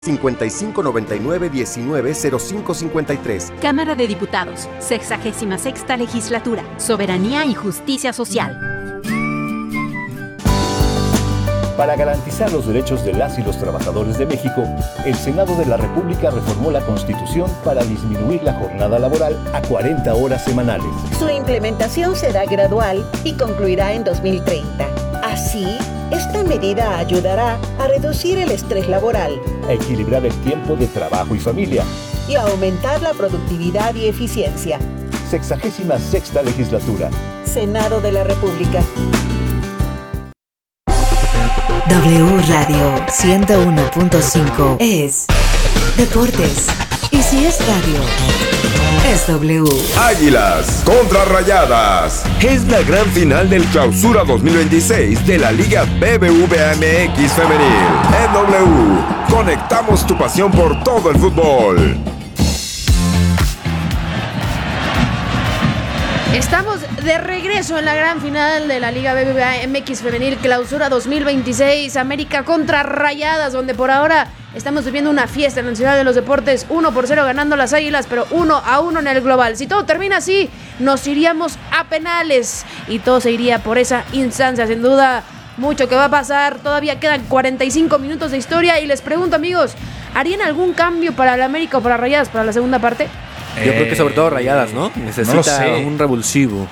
5599-190553. Cámara de Diputados, 66ª Legislatura, Soberanía y Justicia Social. Para garantizar los derechos de las y los trabajadores de México, el Senado de la República reformó la Constitución para disminuir la jornada laboral a 40 horas semanales. Su implementación será gradual y concluirá en 2030. Así, esta medida ayudará a reducir el estrés laboral, a equilibrar el tiempo de trabajo y familia y a aumentar la productividad y eficiencia. 66ª Legislatura. Senado de la República. W Radio 101.5 es Deportes. Y si es radio, es W. Águilas contra Rayadas. Es la gran final del Clausura 2026 de la Liga BBVA MX Femenil. En W, conectamos tu pasión por todo el fútbol. Estamos de regreso en la gran final de la Liga BBVA MX Femenil Clausura 2026, América contra Rayadas, donde por ahora estamos viviendo una fiesta en la Ciudad de los Deportes, 1-0 ganando las Águilas, pero 1-1 en el global. Si todo termina así, nos iríamos a penales y todo se iría por esa instancia. Sin duda, mucho que va a pasar, todavía quedan 45 minutos de historia y les pregunto, amigos, ¿harían algún cambio para el América o para Rayadas para la segunda parte? Yo creo que sobre todo Rayadas, ¿no? Necesita un revulsivo.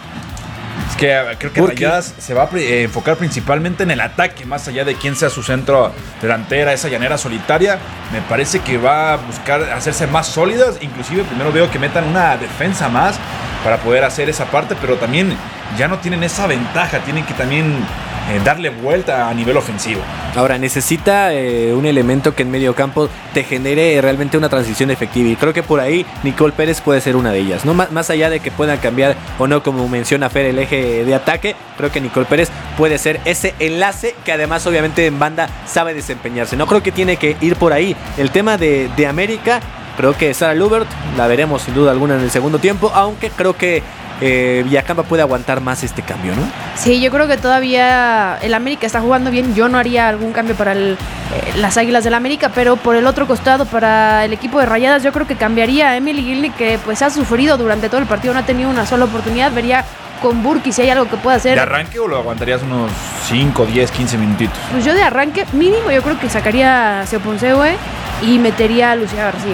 Es que creo que Rayadas se va a enfocar principalmente en el ataque, más allá de quién sea su centro delantera, esa llanera solitaria. Me parece que va a buscar hacerse más sólidas. Inclusive primero veo que metan una defensa más para poder hacer esa parte, pero también ya no tienen esa ventaja. Tienen que también darle vuelta a nivel ofensivo. Ahora, necesita un elemento que en medio campo te genere realmente una transición efectiva. Y creo que por ahí Nicole Pérez puede ser una de ellas, ¿no? Más allá de que puedan cambiar o no, como menciona Fer, el eje de ataque, creo que Nicole Pérez puede ser ese enlace que además obviamente en banda sabe desempeñarse. No creo que tiene que ir por ahí. El tema de América, creo que Sara Lubert la veremos sin duda alguna en el segundo tiempo, aunque creo que Villacampa puede aguantar más este cambio, ¿no? Sí, yo creo que todavía el América está jugando bien. Yo no haría algún cambio para las Águilas del América, pero por el otro costado, para el equipo de Rayadas, yo creo que cambiaría a Emily Gilney, que pues ha sufrido durante todo el partido, no ha tenido una sola oportunidad. Vería con Burki si hay algo que pueda hacer. ¿De arranque o lo aguantarías unos 5, 10, 15 minutitos? Pues yo de arranque mínimo yo creo que sacaría a Seoponseue y metería a Lucía García.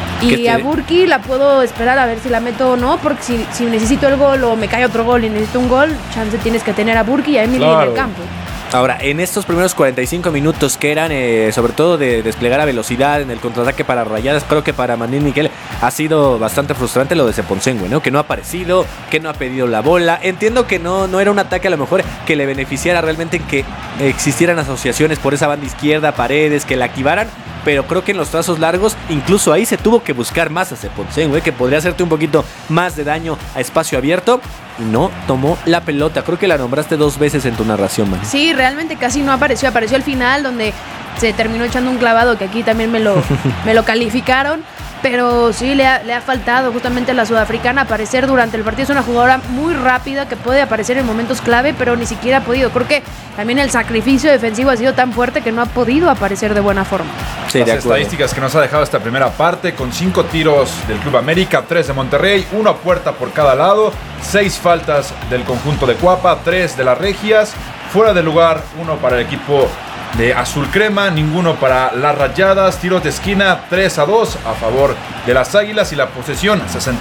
Y a Burki la puedo esperar a ver si la meto o no, porque si necesito el gol o me cae otro gol y necesito un gol, chance tienes que tener a Burki y a Emily en el campo. Ahora, en estos primeros 45 minutos que eran sobre todo de desplegar a velocidad en el contraataque para Rayadas, creo que para Manín Miguel ha sido bastante frustrante lo de Seponsengue, ¿no? Que no ha aparecido, que no ha pedido la bola. Entiendo que no era un ataque a lo mejor que le beneficiara realmente que existieran asociaciones por esa banda izquierda, Paredes, que la activaran, pero creo que en los trazos largos, incluso ahí se tuvo que buscar más a Seponsengue, que podría hacerte un poquito más de daño a espacio abierto. Y no tomó la pelota. Creo que la nombraste 2 veces en tu narración, man. Sí, realmente casi no apareció. Apareció al final, donde se terminó echando un clavado, que aquí también me lo calificaron. Pero sí, le ha faltado justamente a la sudafricana aparecer durante el partido. Es una jugadora muy rápida que puede aparecer en momentos clave, pero ni siquiera ha podido. Creo que también el sacrificio defensivo ha sido tan fuerte que no ha podido aparecer de buena forma. Sí, las estadísticas que nos ha dejado esta primera parte, con 5 tiros del Club América, 3 de Monterrey, 1 a puerta por cada lado, 6 faltas del conjunto de Cuapa, 3 de las Regias, fuera de lugar 1 para el equipo de Azul Crema, ninguno para las Rayadas, tiros de esquina 3-2 a favor de las Águilas y la posesión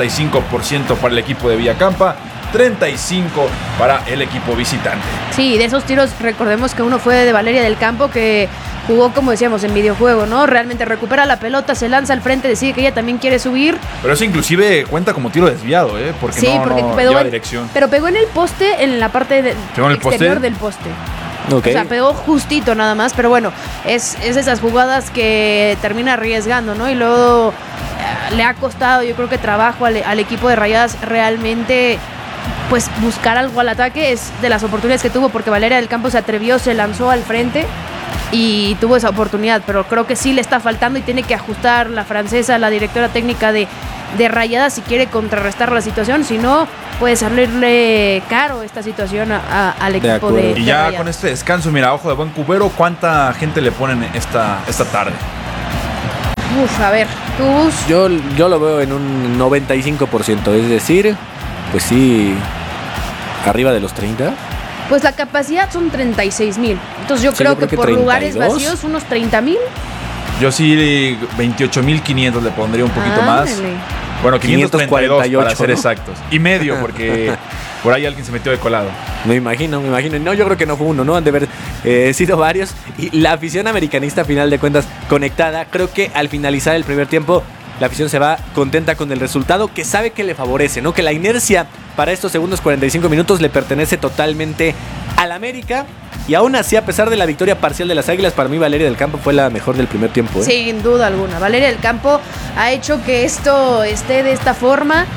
65% para el equipo de Villacampa, 35 para el equipo visitante. Sí, de esos tiros recordemos que uno fue de Valeria del Campo, que jugó, como decíamos, en videojuego, ¿no? Realmente recupera la pelota, se lanza al frente, decide que ella también quiere subir. Pero eso inclusive cuenta como tiro desviado, porque sí, no lleva dirección. Pero pegó en el poste, en la parte exterior del poste. Okay. O sea, pegó justito nada más, pero bueno, es esas jugadas que termina arriesgando, ¿no? Y luego le ha costado, yo creo que trabajo al equipo de Rayadas realmente, pues buscar algo al ataque. Es de las oportunidades que tuvo, porque Valeria del Campo se atrevió, se lanzó al frente y tuvo esa oportunidad, pero creo que sí le está faltando y tiene que ajustar la francesa, la directora técnica de Rayadas, si quiere contrarrestar la situación. Si no, puede salirle caro esta situación al equipo de Y ya Rayadas. Con este descanso, mira, ojo de buen cubero, ¿cuánta gente le ponen esta tarde? A ver, tú. Yo lo veo en un 95%, es decir, pues sí, arriba de los 30. Pues la capacidad son 36,000. Entonces yo creo que por 32. Lugares vacíos, unos 30,000. Yo sí, 28,500 le pondría un poquito más. Bueno, 532 para ser exactos. Y medio, porque por ahí alguien se metió de colado. Me imagino. No, yo creo que no fue uno, ¿no? Han de haber sido varios. Y la afición americanista, a final de cuentas, conectada. Creo que al finalizar el primer tiempo, la afición se va contenta con el resultado, que sabe que le favorece, ¿no? Que la inercia para estos segundos 45 minutos le pertenece totalmente al América. Y aún así, a pesar de la victoria parcial de las Águilas, para mí Valeria del Campo fue la mejor del primer tiempo, ¿eh? Sin duda alguna. Valeria del Campo ha hecho que esto esté de esta forma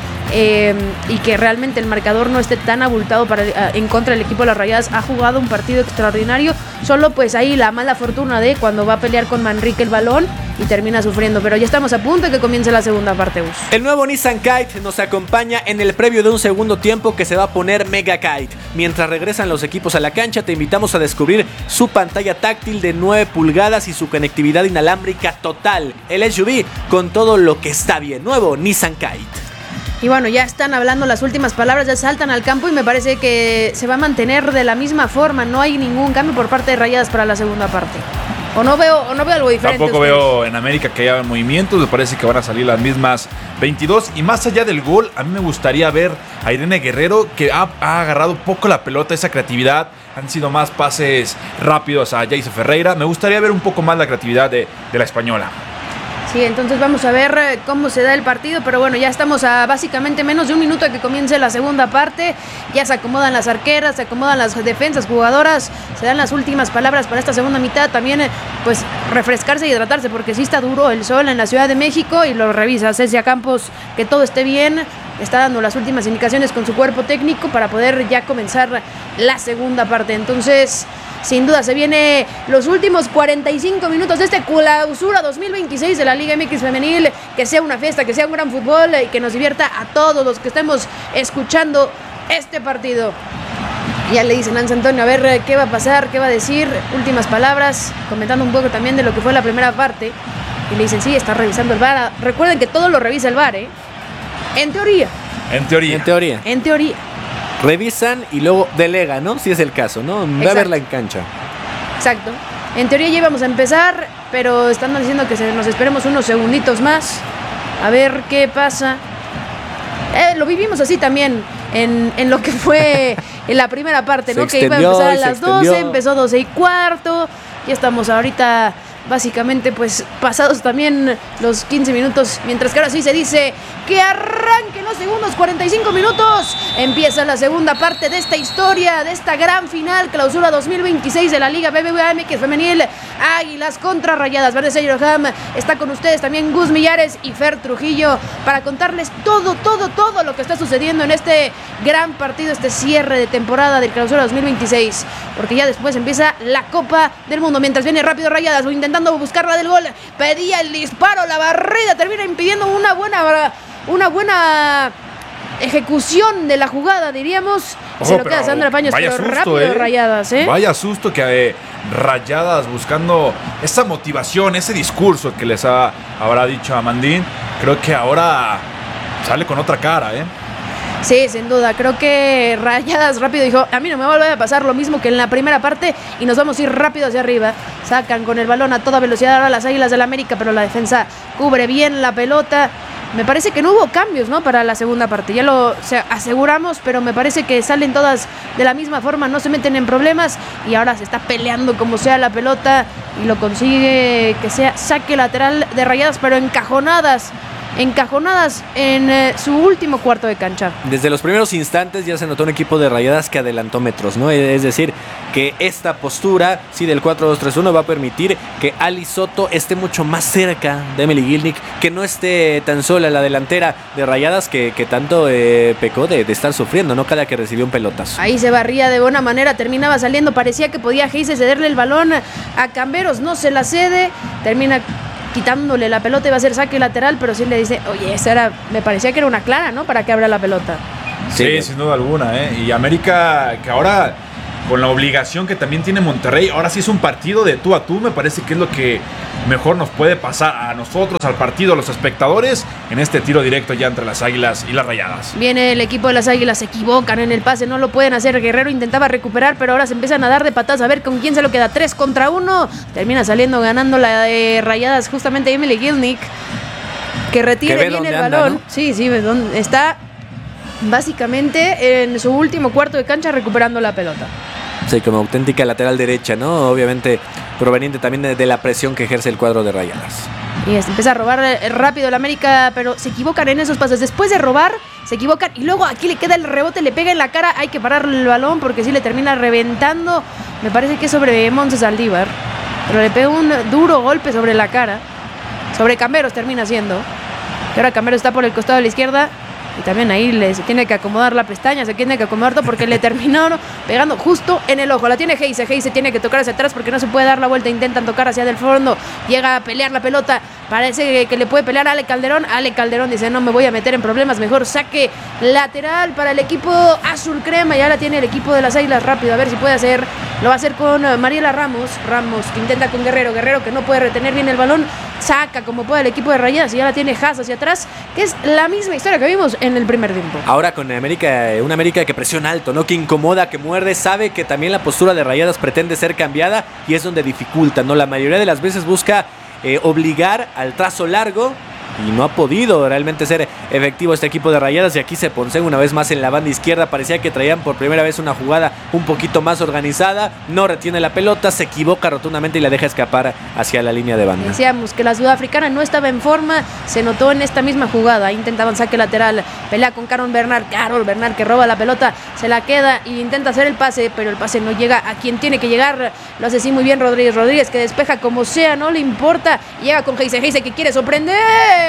y que realmente el marcador no esté tan abultado en contra del equipo de las Rayadas. Ha jugado un partido extraordinario. Solo pues ahí la mala fortuna de cuando va a pelear con Manrique el balón y termina sufriendo. Pero ya estamos a punto de que comience la segunda parte, Gus. El nuevo Nissan Kite nos acompaña en el previo de un segundo tiempo que se va a poner Mega Kite. Mientras regresan los equipos a la cancha, te invitamos a descubrir su pantalla táctil de 9 pulgadas y su conectividad inalámbrica total. El SUV con todo lo que está bien. Nuevo Nissan Kite. Y bueno, ya están hablando las últimas palabras, ya saltan al campo y me parece que se va a mantener de la misma forma. No hay ningún cambio por parte de Rayadas para la segunda parte. O no veo algo diferente. Tampoco veo en América que haya movimientos. Me parece que van a salir las mismas 22. Y más allá del gol, a mí me gustaría ver a Irene Guerrero, que ha agarrado poco la pelota, esa creatividad. Han sido más pases rápidos a Jayce Ferreira. Me gustaría ver un poco más la creatividad de la española. Sí, entonces vamos a ver cómo se da el partido, pero bueno, ya estamos a básicamente menos de un minuto de que comience la segunda parte. Ya se acomodan las arqueras, se acomodan las defensas, jugadoras, se dan las últimas palabras para esta segunda mitad. También pues refrescarse y hidratarse, porque sí está duro el sol en la Ciudad de México. Y lo revisa Cecia Campos, que todo esté bien. Está dando las últimas indicaciones con su cuerpo técnico para poder ya comenzar la segunda parte. Entonces, sin duda, se viene los últimos 45 minutos de este clausura 2026 de la Liga MX Femenil. Que sea una fiesta, que sea un gran fútbol y que nos divierta a todos los que estemos escuchando este partido. Ya le dicen a Lance Antonio, a ver qué va a pasar, qué va a decir. Últimas palabras, comentando un poco también de lo que fue la primera parte. Y le dicen, sí, está revisando el VAR. Recuerden que todo lo revisa el VAR, ¿eh? En teoría. Revisan y luego delegan, ¿no? Si es el caso, ¿no? Va a verla en cancha. Exacto. En teoría ya íbamos a empezar, pero están diciendo que nos esperemos unos segunditos más. A ver qué pasa. Lo vivimos así también en lo que fue en la primera parte, ¿no? Que iba a empezar a las 12, empezó 12:15. Ya estamos ahorita básicamente pues pasados también los 15 minutos, mientras que ahora sí se dice que arranquen los segundos 45 minutos. Empieza la segunda parte de esta historia, de esta gran final, clausura 2026 de la Liga BBVA MX Femenil. Águilas contra Rayadas. Vanessa Iroham está con ustedes, también Gus Millares y Fer Trujillo, para contarles todo lo que está sucediendo en este gran partido, este cierre de temporada del clausura 2026, porque ya después empieza la Copa del Mundo. Mientras viene rápido Rayadas, intentando buscarla del gol, pedía el disparo, la barrida termina impidiendo una buena ejecución de la jugada, diríamos. Se lo queda Sandra Paños, pero susto, rápido Rayadas, ¿eh? Vaya susto que Rayadas, buscando esa motivación, ese discurso que les habrá dicho a Mandín, creo que ahora sale con otra cara, ¿eh? Sí, sin duda, creo que Rayadas rápido dijo, a mí no me va a volver a pasar lo mismo que en la primera parte y nos vamos a ir rápido hacia arriba. Sacan con el balón a toda velocidad ahora las Águilas del América, pero la defensa cubre bien la pelota. Me parece que no hubo cambios, ¿no? Para la segunda parte, ya lo aseguramos, pero me parece que salen todas de la misma forma, no se meten en problemas y ahora se está peleando como sea la pelota y lo consigue que sea saque lateral de Rayadas, pero encajonadas en su último cuarto de cancha. Desde los primeros instantes ya se notó un equipo de Rayadas que adelantó metros, ¿no? Es decir, que esta postura, sí, del 4-2-3-1 va a permitir que Ali Soto esté mucho más cerca de Emily Gilnick, que no esté tan sola la delantera de Rayadas que tanto pecó de estar sufriendo, ¿no? Cada que recibió un pelotazo. Ahí se barría de buena manera, terminaba saliendo, parecía que podía Geise cederle el balón a Camberos, no se la cede, termina quitándole la pelota, iba a ser saque lateral, pero sí le dice, oye, me parecía que era una clara, ¿no? Para que abra la pelota. Sí, sin duda alguna, ¿eh? Y América, que ahora con la obligación que también tiene Monterrey. Ahora sí es un partido de tú a tú, me parece que es lo que mejor nos puede pasar a nosotros, al partido, a los espectadores, en este tiro directo ya entre las Águilas y las Rayadas. Viene el equipo de las Águilas, se equivocan en el pase, no lo pueden hacer. Guerrero intentaba recuperar, pero ahora se empiezan a dar de patadas a ver con quién se lo queda. 3 contra 1, termina saliendo ganando la de Rayadas, justamente Emily Gilnick, que retire bien el balón, ¿no? Sí, está básicamente en su último cuarto de cancha recuperando la pelota. Sí, como auténtica lateral derecha, ¿no? Obviamente proveniente también de la presión que ejerce el cuadro de Rayadas. Y empieza a robar rápido el América, pero se equivocan en esos pases. Después de robar, se equivocan y luego aquí le queda el rebote, le pega en la cara. Hay que parar el balón porque sí le termina reventando. Me parece que es sobre Montes Saldívar, pero le pega un duro golpe sobre la cara. Sobre Camberos termina siendo. Y ahora Camberos está por el costado de la izquierda. Y también ahí se tiene que acomodar la pestaña, se tiene que acomodar todo porque le terminaron pegando justo en el ojo. La tiene Heise tiene que tocar hacia atrás porque no se puede dar la vuelta. Intentan tocar hacia el fondo, llega a pelear la pelota. Parece que le puede pelear a Ale Calderón. Ale Calderón dice, no me voy a meter en problemas, mejor saque lateral para el equipo azul crema. Y ahora tiene el equipo de las Águilas rápido, a ver si puede hacer. Lo va a hacer con Mariela Ramos que intenta con Guerrero que no puede retener bien el balón. Saca como puede el equipo de Rayadas y ahora tiene Haas hacia atrás, que es la misma historia que vimos en el primer tiempo. Ahora con América, una América que presiona alto, ¿no? Que incomoda, que muerde, sabe que también la postura de Rayadas pretende ser cambiada y es donde dificulta, ¿no? La mayoría de las veces busca obligar al trazo largo y no ha podido realmente ser efectivo este equipo de Rayadas. Y aquí se Ponce una vez más en la banda izquierda. Parecía que traían por primera vez una jugada un poquito más organizada. No retiene la pelota, se equivoca rotundamente y la deja escapar hacia la línea de banda. Decíamos que la sudafricana no estaba en forma, se notó en esta misma jugada. Intentaban saque lateral, pelea con Carol Bernal que roba la pelota, se la queda e intenta hacer el pase, pero el pase no llega a quien tiene que llegar. Lo hace así muy bien Rodríguez, que despeja como sea, no le importa. Llega con Heise que quiere sorprender,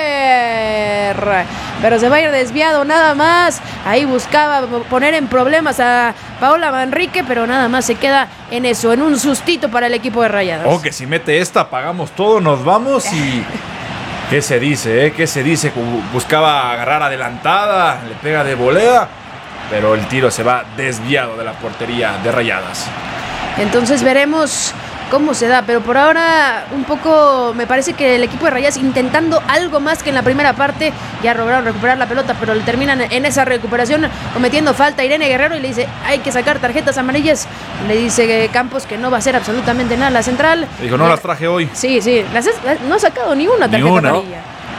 pero se va a ir desviado nada más. Ahí buscaba poner en problemas a Paola Manrique, pero nada más se queda en eso, en un sustito para el equipo de Rayadas. Oh, que si mete esta, pagamos todo, nos vamos y... ¿Qué se dice, ¿Qué se dice? Buscaba agarrar adelantada, le pega de volea, pero el tiro se va desviado de la portería de Rayadas. Entonces veremos cómo se da, pero por ahora un poco me parece que el equipo de Rayadas intentando algo más que en la primera parte. Ya lograron recuperar la pelota, pero le terminan en esa recuperación cometiendo falta Irene Guerrero y le dice hay que sacar tarjetas amarillas. Le dice Campos que no va a hacer absolutamente nada la central. Le dijo, no las traje hoy. Sí, no ha sacado ni una tarjeta amarilla.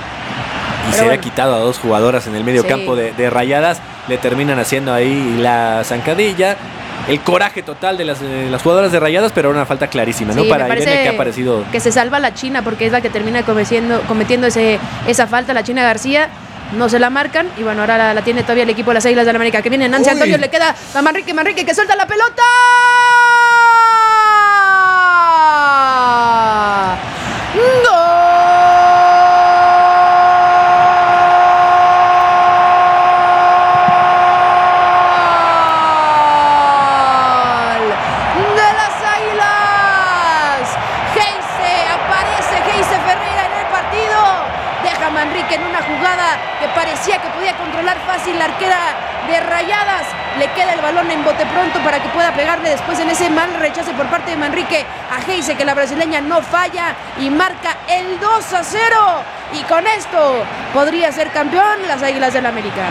Y se ha quitado a 2 jugadoras en el medio campo de Rayadas. Le terminan haciendo ahí la zancadilla. El coraje total de las jugadoras de Rayadas, pero una falta clarísima, ¿no? Para Irene, que ha aparecido. Que se salva la China porque es la que termina cometiendo esa falta, la China García. No se la marcan y bueno, ahora la tiene todavía el equipo de las Águilas del América. Que viene Nancy Antonio, le queda a Manrique que suelta la pelota. ¡Gol! En una jugada que parecía que podía controlar fácil la arquera de Rayadas, le queda el balón en bote pronto para que pueda pegarle después en ese mal rechace por parte de Manrique a Heise, que la brasileña no falla y marca el 2-0 y con esto podría ser campeón las Águilas del América.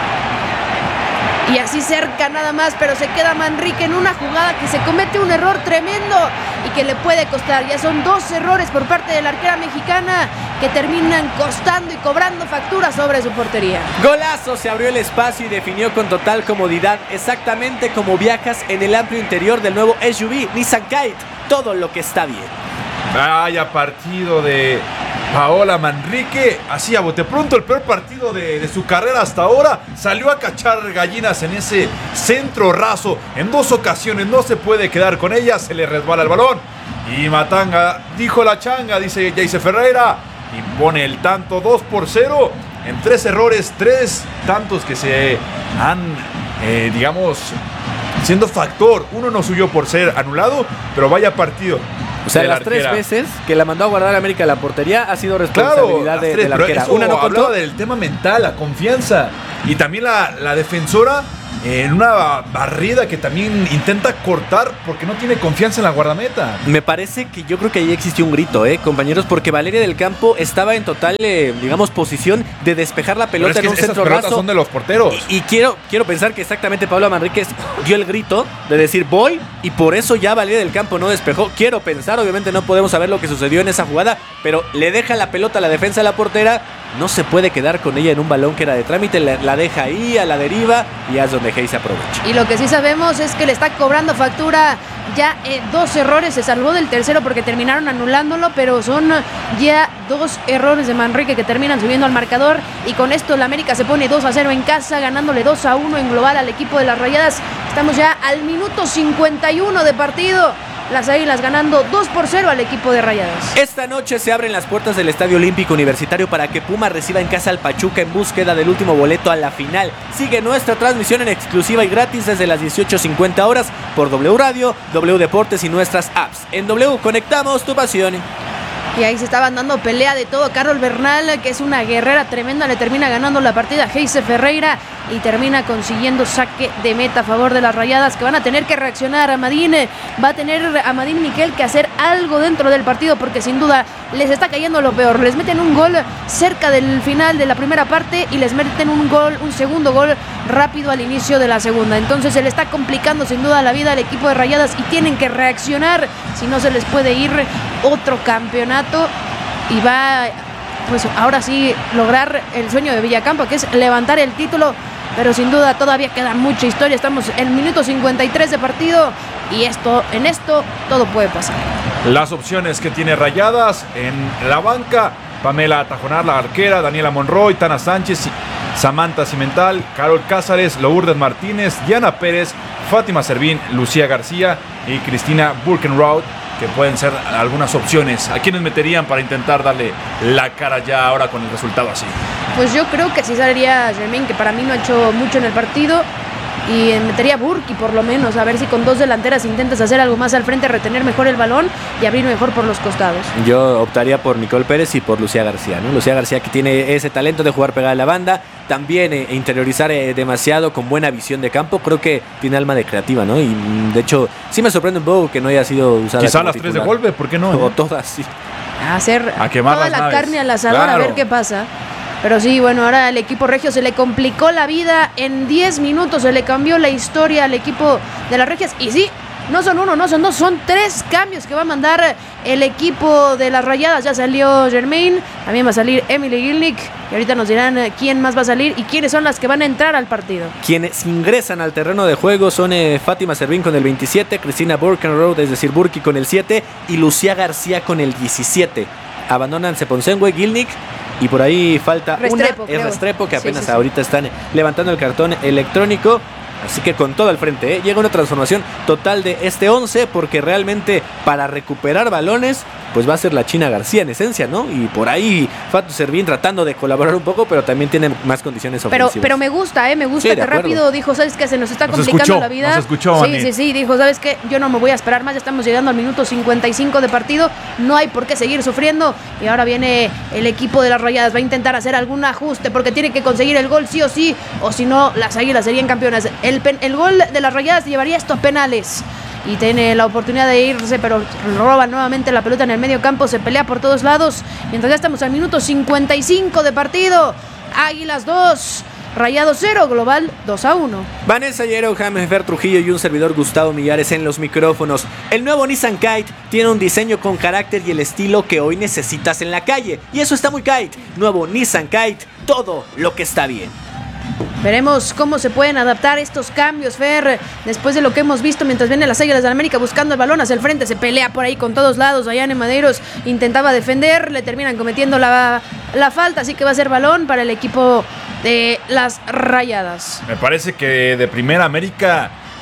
Y así cerca nada más, pero se queda Manrique en una jugada que se comete un error tremendo y que le puede costar. Ya son 2 errores por parte de la arquera mexicana que terminan costando y cobrando factura sobre su portería. Golazo, se abrió el espacio y definió con total comodidad, exactamente como viajas en el amplio interior del nuevo SUV Nissan Kite. Todo lo que está bien. Vaya partido de Paola Manrique, así a bote pronto el peor partido de su carrera hasta ahora. Salió a cachar gallinas en ese centro raso en 2 ocasiones, no se puede quedar con ella, se le resbala el balón y Matanga, dijo la changa, dice Jace Ferreira, impone el tanto 2-0 en 3 errores, 3 tantos que se han, siendo factor. Uno no suyo por ser anulado, pero vaya partido. O sea, las 3 veces que la mandó a guardar a América la portería ha sido responsabilidad de la arquera. Una no hablaba del tema mental, la confianza. Y también la defensora en una barrida que también intenta cortar porque no tiene confianza en la guardameta. Me parece que yo creo que ahí existió un grito, compañeros, porque Valeria del Campo estaba en total, posición de despejar la pelota en un centro raso. Esas pelotas son de los porteros. Y quiero pensar que exactamente Pablo Manríquez dio el grito de decir voy, y por eso ya Valeria del Campo no despejó. Quiero pensar, obviamente no podemos saber lo que sucedió en esa jugada, pero le deja la pelota a la defensa de la portera. No se puede quedar con ella en un balón que era de trámite, la deja ahí a la deriva y es donde Hey se aprovecha. Y lo que sí sabemos es que le está cobrando factura ya 2 errores, se salvó del tercero porque terminaron anulándolo, pero son ya 2 errores de Manrique que terminan subiendo al marcador, y con esto el América se pone 2-0 en casa, ganándole 2-1 en global al equipo de las Rayadas. Estamos ya al minuto 51 de partido. Las Águilas ganando 2-0 al equipo de Rayadas. Esta noche se abren las puertas del Estadio Olímpico Universitario para que Puma reciba en casa al Pachuca en búsqueda del último boleto a la final. Sigue nuestra transmisión en exclusiva y gratis desde las 18:50 horas por W Radio, W Deportes y nuestras apps. En W conectamos tu pasión. Y ahí se estaban dando pelea de todo. Carol Bernal, que es una guerrera tremenda, le termina ganando la partida a Geise Ferreira y termina consiguiendo saque de meta a favor de las Rayadas, que van a tener que reaccionar. Va a tener Amadín Miquel que hacer algo dentro del partido, porque sin duda les está cayendo lo peor. Les meten un gol cerca del final de la primera parte y les meten un segundo gol rápido al inicio de la segunda. Entonces se le está complicando sin duda la vida al equipo de Rayadas y tienen que reaccionar, si no se les puede ir otro campeonato y va, pues ahora sí, lograr el sueño de Villacampa, que es levantar el título. Pero sin duda todavía queda mucha historia. Estamos en el minuto 53 de partido y en esto todo puede pasar. Las opciones que tiene Rayadas en la banca: Pamela Tajonar, la arquera, Daniela Monroy, Tana Sánchez, Samantha Cimental, Carol Cázares, Lourdes Martínez, Diana Pérez, Fátima Servín, Lucía García y Cristina Burkenroth, que pueden ser algunas opciones. ¿A quiénes meterían para intentar darle la cara ya ahora con el resultado así? Pues yo creo que sí saldría Germain, que para mí no ha hecho mucho en el partido, y metería a Burki por lo menos, a ver si con 2 delanteras intentas hacer algo más al frente, retener mejor el balón y abrir mejor por los costados. Yo optaría por Nicole Pérez y por Lucía García, ¿no? Lucía García, que tiene ese talento de jugar pegada a la banda, también interiorizar demasiado, con buena visión de campo. Creo que tiene alma de creativa, ¿no? Y de hecho sí me sorprende un poco que no haya sido usada. Quizá las 3 de golpe, ¿por qué no? O todas, sí. A quemar toda la carne al asador, claro. A ver qué pasa. Pero sí, bueno, ahora el equipo regio se le complicó la vida. En 10 minutos se le cambió la historia al equipo de las regias. Y sí, no son 1, no son 2, son 3 cambios que va a mandar el equipo de las Rayadas. Ya salió Germain, también va a salir Emily Gilnick. Y ahorita nos dirán quién más va a salir y quiénes son las que van a entrar al partido. Quienes ingresan al terreno de juego son Fátima Servín con el 27, Cristina Burkenroth, es decir, Burki con el 7 y Lucía García con el 17. Abandonan Seponsengue, Gilnick. Y por ahí falta Restrepo, que apenas ahorita están levantando el cartón electrónico. Así que con todo al frente, llega una transformación total de este 11, porque realmente para recuperar balones, pues va a ser la China García en esencia, ¿no? Y por ahí Fatu Servín tratando de colaborar un poco, pero también tiene más condiciones ofensivas. Pero me gusta sí, que rápido dijo, ¿sabes qué? Se nos está complicando la vida. Sí, dijo, ¿sabes qué? Yo no me voy a esperar más, ya estamos llegando al minuto 55 de partido, no hay por qué seguir sufriendo. Y ahora viene el equipo de las Rayadas, va a intentar hacer algún ajuste, porque tiene que conseguir el gol sí o sí, o si no, las Águilas serían campeonas. El gol de las Rayadas llevaría estos penales y tiene la oportunidad de irse, pero roba nuevamente la pelota en el medio campo, se pelea por todos lados, mientras ya estamos al minuto 55 de partido. Águilas 2, Rayados 0, global 2-1. Vanessa Hierro, James Fer Trujillo y un servidor Gustavo Millares en los micrófonos. El nuevo Nissan Kite tiene un diseño con carácter y el estilo que hoy necesitas en la calle, y eso está muy Kite. Nuevo Nissan Kite, todo lo que está bien. Veremos cómo se pueden adaptar estos cambios, Fer, después de lo que hemos visto mientras vienen las Águilas de América buscando el balón hacia el frente. Se pelea por ahí con todos lados. Ayane Madeiros intentaba defender, le terminan cometiendo la falta, así que va a ser balón para el equipo de las Rayadas. Me parece que de primera América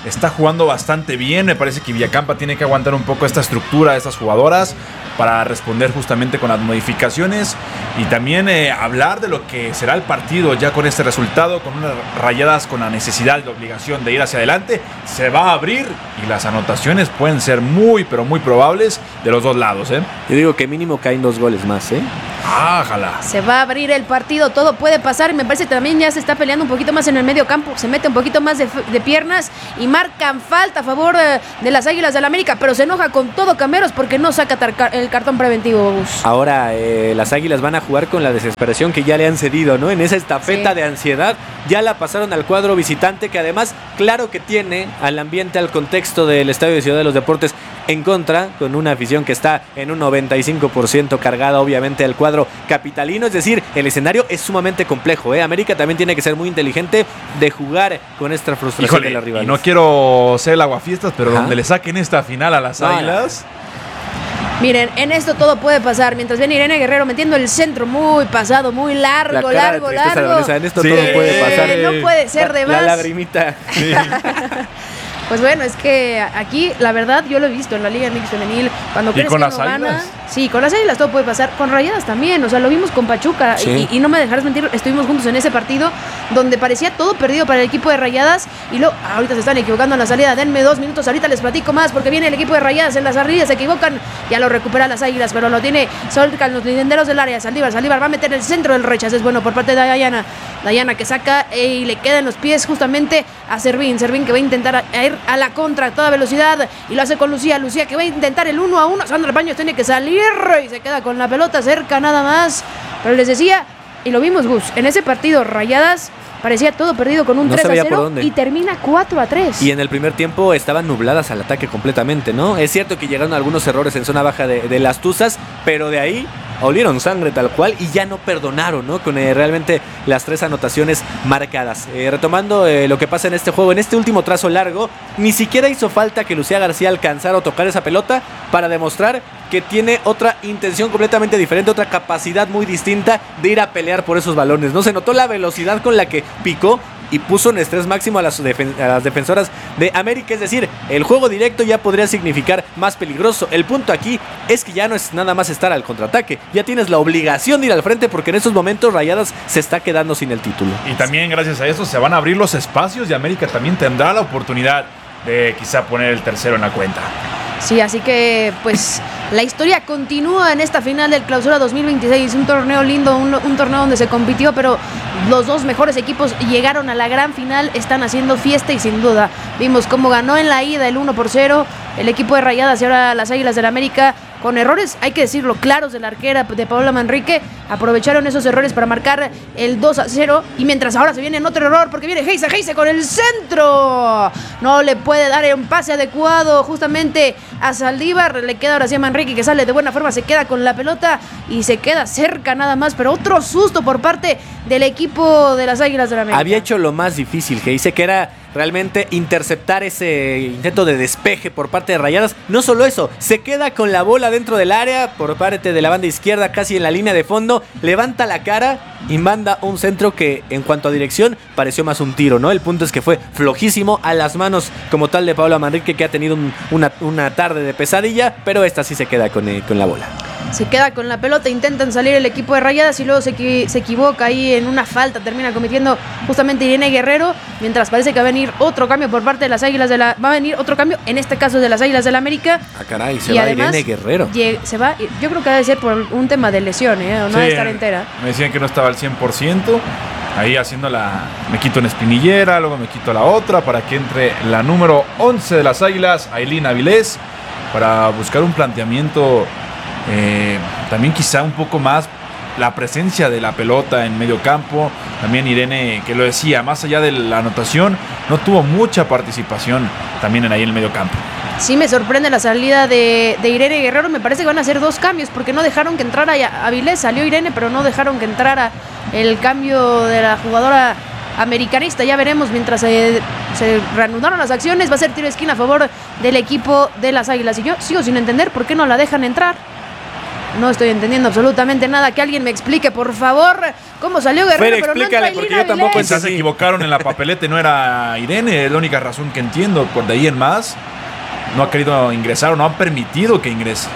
está jugando bastante bien. Me parece que Villacampa tiene que aguantar un poco esta estructura de estas jugadoras para responder justamente con las modificaciones y también hablar de lo que será el partido ya con este resultado, con unas Rayadas con la necesidad, la obligación de ir hacia adelante. Se va a abrir y las anotaciones pueden ser muy, pero muy probables de los dos lados. Yo digo que mínimo caen 2 goles más. Ojalá. Se va a abrir el partido, todo puede pasar y me parece que también ya se está peleando un poquito más en el medio campo, se mete un poquito más de piernas y marcan falta a favor de las Águilas del América, pero se enoja con todo Cameros porque no saca el cartón preventivo, Gus. Ahora las Águilas van a jugar con la desesperación que ya le han cedido, ¿no? En esa estafeta de ansiedad ya la pasaron al cuadro visitante, que además claro que tiene al ambiente, al contexto del Estadio de Ciudad de los Deportes en contra, con una afición que está en un 95% cargada obviamente al cuadro capitalino, es decir, el escenario es sumamente complejo. América también tiene que ser muy inteligente de jugar con esta frustración de las rivales. Y no quiero ser el aguafiestas, pero donde le saquen esta final a las Águilas. Miren, en esto todo puede pasar. Mientras viene Irene Guerrero metiendo el centro muy pasado, muy largo. En esto todo puede pasar. No puede ser de más. La lagrimita. Sí. Pues bueno, es que aquí, la verdad, yo lo he visto en la Liga MX Femenil. Cuando ¿Y con las Águilas? Sí, con las Águilas todo puede pasar. Con Rayadas también, o sea, lo vimos con Pachuca. Sí. Y no me dejarás mentir, estuvimos juntos en ese partido donde parecía todo perdido para el equipo de Rayadas. Y luego, ahorita se están equivocando en la salida. Denme 2 minutos, ahorita les platico más porque viene el equipo de Rayadas en las salidas, se equivocan. Ya lo recupera las Águilas, pero lo tiene Solcan, los linderos del área. Saldívar va a meter el centro del rechazo. Es bueno por parte de Dayana que saca y le queda en los pies justamente a Servín que va a intentar ir a la contra a toda velocidad y lo hace con Lucía que va a intentar el 1-1. Sandra Baños tiene que salir y se queda con la pelota cerca nada más, pero les decía, y lo vimos, Gus, en ese partido Rayadas parecía todo perdido con un 3-0 y termina 4-3. Y en el primer tiempo estaban nubladas al ataque completamente, ¿no? Es cierto que llegaron algunos errores en zona baja de las Tuzas, pero de ahí olieron sangre tal cual y ya no perdonaron, ¿no? Con realmente las 3 anotaciones marcadas. Retomando lo que pasa en este juego, en este último trazo largo, ni siquiera hizo falta que Lucía García alcanzara o tocar esa pelota para demostrar que tiene otra intención completamente diferente, otra capacidad muy distinta de ir a pelear por esos balones, ¿no? Se notó la velocidad con la que picó y puso en estrés máximo a las defensoras de América. Es decir, el juego directo ya podría significar más peligroso. El punto aquí es que ya no es nada más estar al contraataque, ya tienes la obligación de ir al frente porque en estos momentos Rayadas se está quedando sin el título. Y también gracias a eso se van a abrir los espacios y América también tendrá la oportunidad de quizá poner el tercero en la cuenta. Sí, así que pues la historia continúa en esta final del Clausura 2026, un torneo lindo, un torneo donde se compitió, pero los 2 mejores equipos llegaron a la gran final, están haciendo fiesta y sin duda vimos cómo ganó en la ida el 1-0 el equipo de Rayadas y ahora las Águilas del América, con errores, hay que decirlo, claros de la arquera de Paola Manrique, aprovecharon esos errores para marcar el 2-0 y mientras ahora se viene otro error porque viene Heise con el centro, no le puede dar un pase adecuado justamente a Saldívar, le queda ahora sí a Manrique que sale de buena forma, se queda con la pelota y se queda cerca nada más, pero otro susto por parte del equipo de las Águilas de la América. Había hecho lo más difícil, que dice que era realmente interceptar ese intento de despeje por parte de Rayadas. No solo eso, se queda con la bola dentro del área por parte de la banda izquierda, casi en la línea de fondo, levanta la cara y manda un centro que en cuanto a dirección pareció más un tiro, ¿no? El punto es que fue flojísimo a las manos como tal de Paola Manrique, que ha tenido una tarde de pesadilla, pero esta sí se queda con la bola. Se queda con la pelota, intentan salir el equipo de Rayadas y luego se equivoca ahí en una falta, termina cometiendo justamente Irene Guerrero, mientras parece que va a venir otro cambio por parte de las Águilas va a venir otro cambio, en este caso de las Águilas del la América. Ah, caray, se va además, Irene Guerrero. Se va, yo creo que debe ser por un tema de lesión, o no debe estar entera. Me decían que no estaba al 100%, ahí me quito una espinillera, luego me quito la otra, para que entre la número 11 de las Águilas, Ailín Avilés, para buscar un planteamiento también quizá un poco más la presencia de la pelota en medio campo. También Irene, que lo decía, más allá de la anotación, no tuvo mucha participación también ahí en el medio campo. Sí me sorprende la salida de Irene Guerrero, me parece que van a hacer 2 cambios, porque no dejaron que entrara Avilés, salió Irene, pero no dejaron que entrara el cambio de la jugadora americanista. Ya veremos mientras se reanudaron las acciones, va a ser tiro de esquina a favor del equipo de las Águilas, y yo sigo sin entender por qué no la dejan entrar. No estoy entendiendo absolutamente nada. Que alguien me explique, por favor, cómo salió Guerrero. Pero explícale, porque yo tampoco pues se equivocaron en la papeleta y no era Irene. Es la única razón que entiendo. De ahí en más, no ha querido ingresar o no han permitido que ingrese.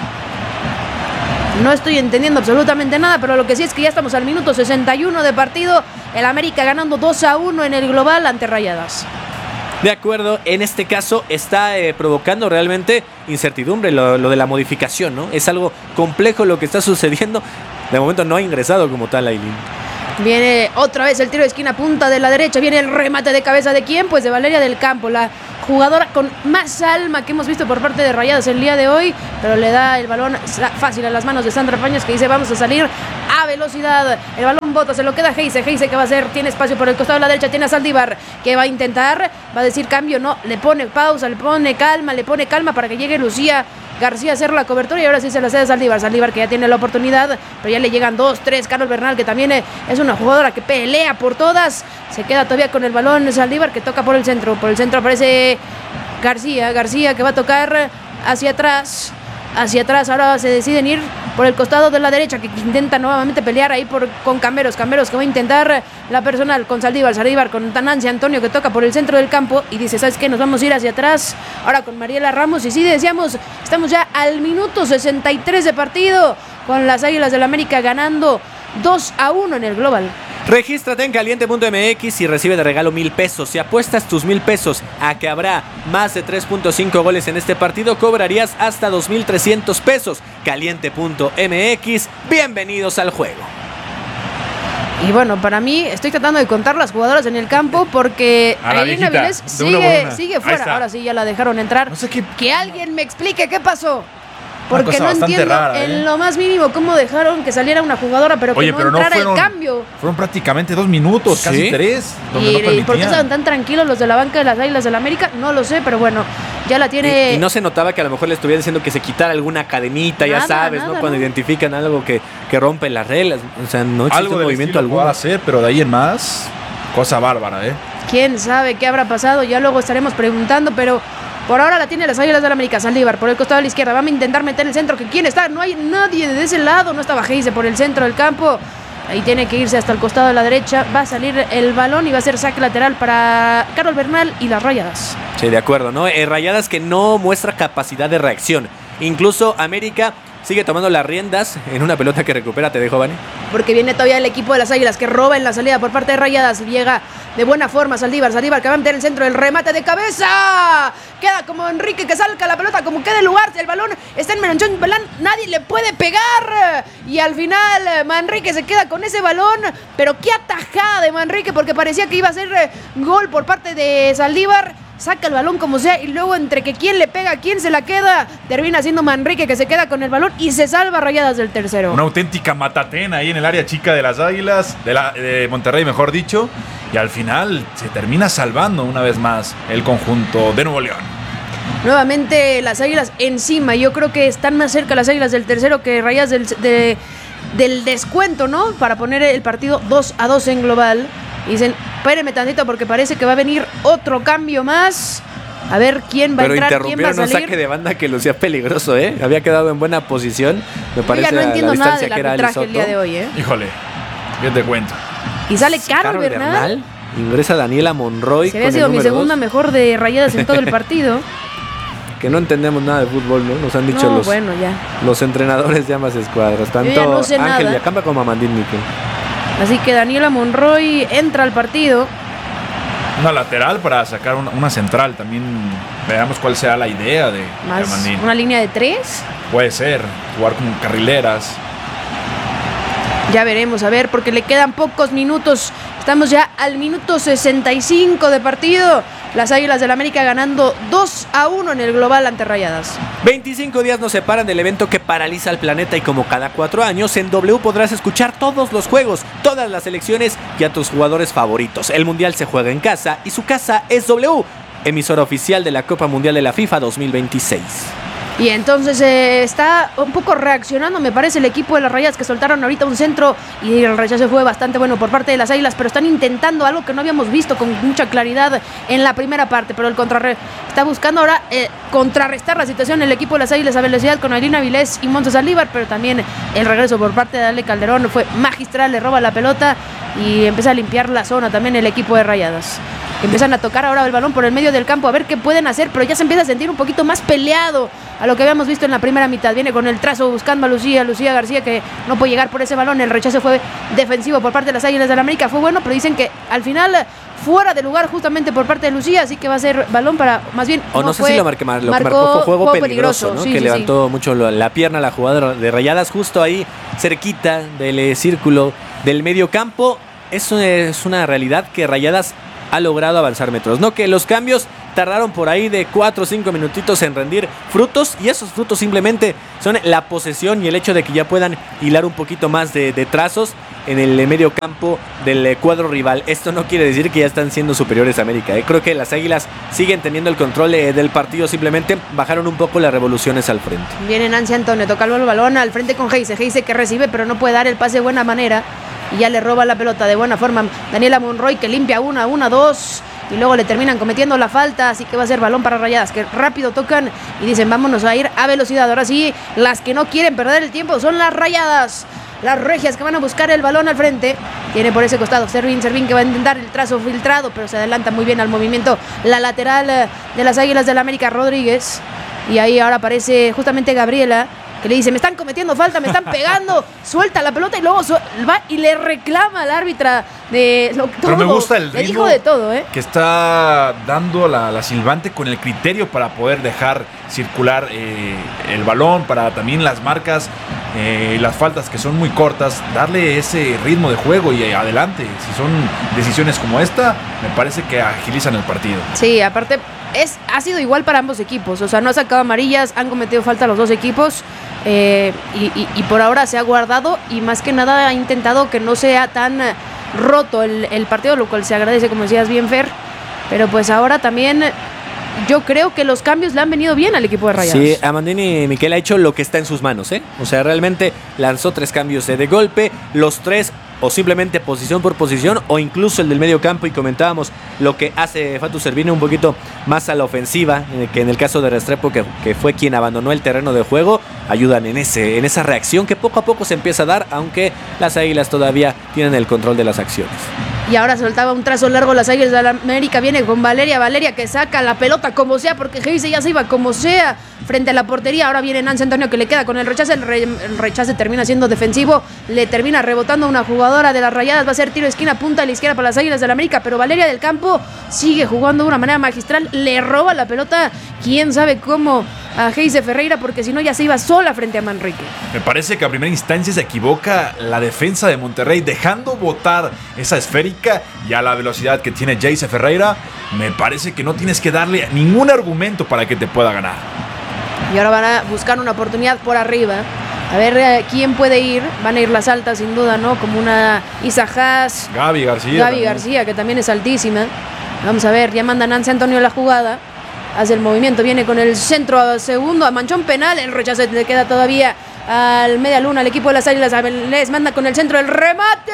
No estoy entendiendo absolutamente nada, pero lo que sí es que ya estamos al minuto 61 de partido. El América ganando 2-1 en el global ante Rayadas. De acuerdo, en este caso está provocando realmente incertidumbre lo de la modificación, ¿no? Es algo complejo lo que está sucediendo. De momento no ha ingresado como tal Ailín. Viene otra vez el tiro de esquina, punta de la derecha. Viene el remate de cabeza de quién, pues de Valeria del Campo, la jugadora con más alma que hemos visto por parte de Rayadas el día de hoy, pero le da el balón fácil a las manos de Sandra Paños, que dice vamos a salir a velocidad. El balón bota, se lo queda Heise. Heise, ¿qué va a hacer? Tiene espacio por el costado de la derecha, tiene a Saldívar, que va a intentar, va a decir cambio, no, le pone pausa, le pone calma para que llegue Lucía García a hacer la cobertura, y ahora sí se la cede a Saldívar. Saldívar, que ya tiene la oportunidad, pero ya le llegan 2-3. Carol Bernal, que también es una jugadora que pelea por todas, se queda todavía con el balón Saldívar, que toca por el centro aparece García, que va a tocar hacia atrás. Ahora se deciden ir por el costado de la derecha, que intenta nuevamente pelear ahí con Camberos, que va a intentar la personal con Saldívar con Nancy Antonio, que toca por el centro del campo y dice, ¿sabes qué? Nos vamos a ir hacia atrás ahora con Mariela Ramos. Y sí, decíamos, estamos ya al minuto 63 de partido, con las Águilas del América ganando 2-1 en el global. Regístrate en caliente.mx y recibe de regalo 1,000 pesos. Si apuestas tus 1,000 pesos a que habrá más de 3.5 goles en este partido, cobrarías hasta 2,300 pesos. Caliente.mx, bienvenidos al juego. Y bueno, para mí, estoy tratando de contar las jugadoras en el campo porque Ailín Avilés sigue fuera. Ahora sí, ya la dejaron entrar. No sé qué. Que alguien me explique qué pasó. Porque no entiendo rara, en lo más mínimo cómo dejaron que saliera una jugadora, pero que no entrara el cambio. Fueron prácticamente 2 minutos, casi 3. ¿Y por qué estaban tan tranquilos los de la banca de las Águilas del América? No lo sé, pero bueno, ya la tiene. Y no se notaba que a lo mejor le estuviera diciendo que se quitara alguna cadenita, ya sabes, ¿no? Cuando identifican algo que rompe las reglas. O sea, no existe algo movimiento alguno. Algo hacer, pero de ahí en más, cosa bárbara, ¿eh? ¿Quién sabe qué habrá pasado? Ya luego estaremos preguntando, pero por ahora la tiene las Águilas del América. Saldívar por el costado de la izquierda. Vamos a intentar meter el centro. ¿Quién está? No hay nadie de ese lado. No estaba Heise por el centro del campo. Ahí tiene que irse hasta el costado de la derecha. Va a salir el balón y va a ser saque lateral para Carol Bernal y las Rayadas. Sí, de acuerdo, ¿no? Rayadas que no muestra capacidad de reacción. Incluso América sigue tomando las riendas en una pelota que recupera. Te dejo, Vani. Porque viene todavía el equipo de las Águilas, que roba en la salida por parte de Rayadas. Llega de buena forma Saldívar, que va a meter el centro, el remate de cabeza. Queda como Enrique, que salga la pelota como quede el lugar. El balón está en Menonchón Belán, nadie le puede pegar. Y al final Manrique se queda con ese balón. Pero qué atajada de Manrique, porque parecía que iba a ser gol por parte de Saldívar. Saca el balón como sea y luego entre que quién le pega, quién se la queda, termina siendo Manrique, que se queda con el balón y se salva Rayadas del tercero. Una auténtica matatena ahí en el área chica de las Águilas, de Monterrey mejor dicho, y al final se termina salvando una vez más el conjunto de Nuevo León. Nuevamente las Águilas encima. Yo creo que están más cerca las Águilas del tercero que Rayadas del descuento, ¿no? Para poner el partido 2-2 en global. Dicen, espérenme tantito porque parece que va a venir otro cambio más. A ver quién va a entrar, quién va a salir. Pero interrumpieron un saque de banda que lucía peligroso, ¿eh? Había quedado en buena posición. Me parece. Yo ya no entiendo nada del que era arbitraje el día de hoy, ¿eh? Híjole, bien te cuento. Y sale Carol Bernal. Ingresa Daniela Monroy. Se había sido mi segunda mejor de Rayadas en todo el partido. Que no entendemos nada de fútbol, ¿no? Nos han dicho los entrenadores de ambas escuadras. Tanto no sé Ángel nada. Yacamba como Amandín Miquel. Así que Daniela Monroy entra al partido. Una lateral para sacar una central. También veamos cuál será la idea de Amandín. ¿Una línea de 3? Puede ser, jugar como carrileras. Ya veremos, a ver, porque le quedan pocos minutos. Estamos ya al minuto 65 de partido. Las Águilas del América ganando 2-1 en el global ante Rayadas. 25 días nos separan del evento que paraliza al planeta y como cada 4 años en W podrás escuchar todos los juegos, todas las selecciones y a tus jugadores favoritos. El Mundial se juega en casa y su casa es W, emisora oficial de la Copa Mundial de la FIFA 2026. Y entonces está un poco reaccionando, me parece, el equipo de las Rayadas, que soltaron ahorita un centro y el rechazo fue bastante bueno por parte de las Águilas, pero están intentando algo que no habíamos visto con mucha claridad en la primera parte, pero el está buscando ahora contrarrestar la situación el equipo de las Águilas a velocidad con Ailín Avilés y Montes Alíbar, pero también el regreso por parte de Ale Calderón fue magistral, le roba la pelota y empieza a limpiar la zona también el equipo de Rayadas. Empiezan a tocar ahora el balón por el medio del campo a ver qué pueden hacer, pero ya se empieza a sentir un poquito más peleado a lo que habíamos visto en la primera mitad. Viene con el trazo buscando a Lucía García, que no puede llegar por ese balón. El rechazo fue defensivo por parte de las Águilas del la América, fue bueno, pero dicen que al final fuera de lugar justamente por parte de Lucía, así que va a ser balón para, más bien, o no sé si lo marcó fue juego peligroso, ¿no? Sí, que levantó mucho la pierna la jugadora de Rayadas justo ahí cerquita del círculo del medio campo. Eso es una realidad que Rayadas ha logrado avanzar metros, ¿no? Que los cambios tardaron por ahí de 4 o 5 minutitos en rendir frutos, y esos frutos simplemente son la posesión y el hecho de que ya puedan hilar un poquito más de trazos en el medio campo del cuadro rival. Esto no quiere decir que ya están siendo superiores a América, ¿eh? Creo que las Águilas siguen teniendo el control del partido, simplemente bajaron un poco las revoluciones al frente. Viene Nancy Antonio, toca el balón al frente con Heise que recibe pero no puede dar el pase de buena manera y ya le roba la pelota de buena forma Daniela Monroy, que limpia una, dos, y luego le terminan cometiendo la falta, así que va a ser balón para Rayadas, que rápido tocan y dicen vámonos a ir a velocidad. Ahora sí, las que no quieren perder el tiempo son las Rayadas, las regias, que van a buscar el balón al frente. Tiene por ese costado Servín que va a intentar el trazo filtrado, pero se adelanta muy bien al movimiento la lateral de las Águilas del la América, Rodríguez, y ahí ahora aparece justamente Gabriela, que le dice, me están cometiendo falta, me están pegando, suelta la pelota y luego va y le reclama al árbitra de todo. Pero me gusta el ritmo, dijo de todo, que está dando la silbante con el criterio para poder dejar circular el balón, para también las marcas, las faltas que son muy cortas, darle ese ritmo de juego y adelante. Si son decisiones como esta, me parece que agilizan el partido. Sí, aparte ha sido igual para ambos equipos, o sea, no ha sacado amarillas, han cometido falta los dos equipos. Y por ahora se ha guardado y más que nada ha intentado que no sea tan roto el partido, lo cual se agradece, como decías bien, Fer, pero pues ahora también yo creo que los cambios le han venido bien al equipo de Rayadas. Sí, Amandini Miquel ha hecho lo que está en sus manos, o sea, realmente lanzó 3 cambios de golpe, los 3 o simplemente posición por posición, o incluso el del medio campo, y comentábamos lo que hace Fatu Servini un poquito más a la ofensiva, que en el caso de Restrepo, que fue quien abandonó el terreno de juego, ayudan en esa reacción que poco a poco se empieza a dar, aunque las Águilas todavía tienen el control de las acciones. Y ahora soltaba un trazo largo las Águilas de la América, viene con Valeria que saca la pelota como sea, porque Heise ya se iba como sea frente a la portería. Ahora viene Nancy Antonio, que le queda con el rechazo, el rechazo termina siendo defensivo, le termina rebotando una jugadora de las Rayadas, va a ser tiro de esquina, punta a la izquierda para las Águilas de la América, pero Valeria del Campo sigue jugando de una manera magistral, le roba la pelota, quién sabe cómo, a Heise Ferreira, porque si no ya se iba sola frente a Manrique. Me parece que a primera instancia se equivoca la defensa de Monterrey, dejando botar esa esférica, y a la velocidad que tiene Heise Ferreira, me parece que no tienes que darle ningún argumento para que te pueda ganar. Y ahora van a buscar una oportunidad por arriba, a ver quién puede ir. Van a ir las altas sin duda, ¿no? Como una Isa Haas, Gaby García, que también es altísima. Vamos a ver, ya manda Nancy Antonio la jugada, hace el movimiento, viene con el centro a segundo, a manchón penal, el rechazo le queda todavía al media luna, al equipo de las Águilas. Les manda con el centro, el remate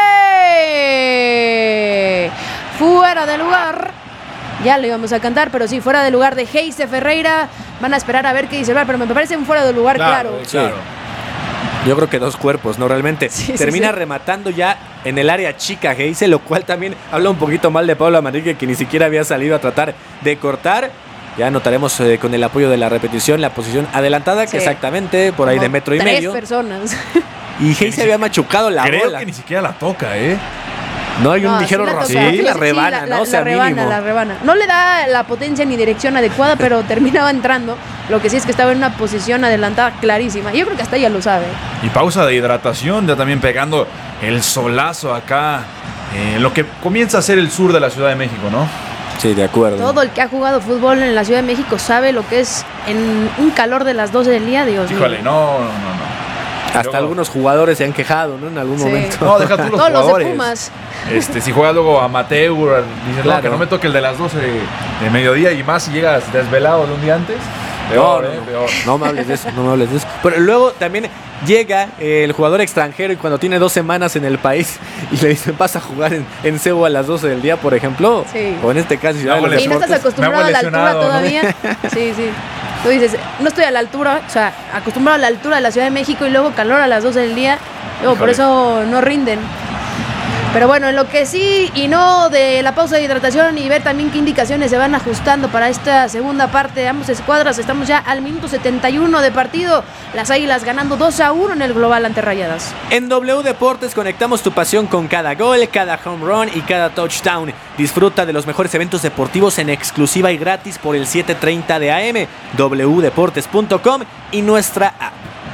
fuera de lugar. Ya le íbamos a cantar, pero sí, fuera de lugar de Heise Ferreira. Van a esperar a ver qué dice, pero me parece un fuera de lugar, claro. Yo creo que 2 cuerpos, ¿no? Realmente termina rematando ya en el área chica Heise, lo cual también habla un poquito mal de Pablo Manrique, que ni siquiera había salido a tratar de cortar. Ya notaremos con el apoyo de la repetición la posición adelantada, que exactamente por ahí de 1.5 metros. 3 personas. Y Heise había machucado la bola. Creo que ni siquiera la toca, No hay un ligero rozón. Sí, la rebana, ¿no? O sea, la rebana. No le da la potencia ni dirección adecuada, pero terminaba entrando. Lo que sí es que estaba en una posición adelantada clarísima. Yo creo que hasta ella lo sabe. Y pausa de hidratación, ya también pegando el solazo acá. Lo que comienza a ser el sur de la Ciudad de México, ¿no? Sí, de acuerdo. Todo el que ha jugado fútbol en la Ciudad de México sabe lo que es en un calor de las 12 del día, Dios mío. Híjole, no. Hasta algunos jugadores se han quejado, ¿no? En algún momento. No, deja tú los todos jugadores. Los de Pumas. Si juega luego amateur, dices, claro, no, que no me toque el de las 12 de mediodía, y más si llegas desvelado de un día antes. Peor. No me hables de eso. Pero luego también llega el jugador extranjero y cuando tiene 2 semanas en el país y le dicen vas a jugar en Cebu a las 12 del día, por ejemplo. Sí. O en este caso, y no estás acostumbrado a la altura todavía. ¿No? Sí. Tú dices, no estoy a la altura, o sea, acostumbrado a la altura de la Ciudad de México y luego calor a las 12 del día. Luego por eso no rinden. Pero bueno, en lo que sí y no de la pausa de hidratación y ver también qué indicaciones se van ajustando para esta segunda parte de ambas escuadras. Estamos ya al minuto 71 de partido. Las Águilas ganando 2-1 en el global ante Rayadas. En W Deportes conectamos tu pasión con cada gol, cada home run y cada touchdown. Disfruta de los mejores eventos deportivos en exclusiva y gratis por el 7:30 de AM, wdeportes.com y nuestra app.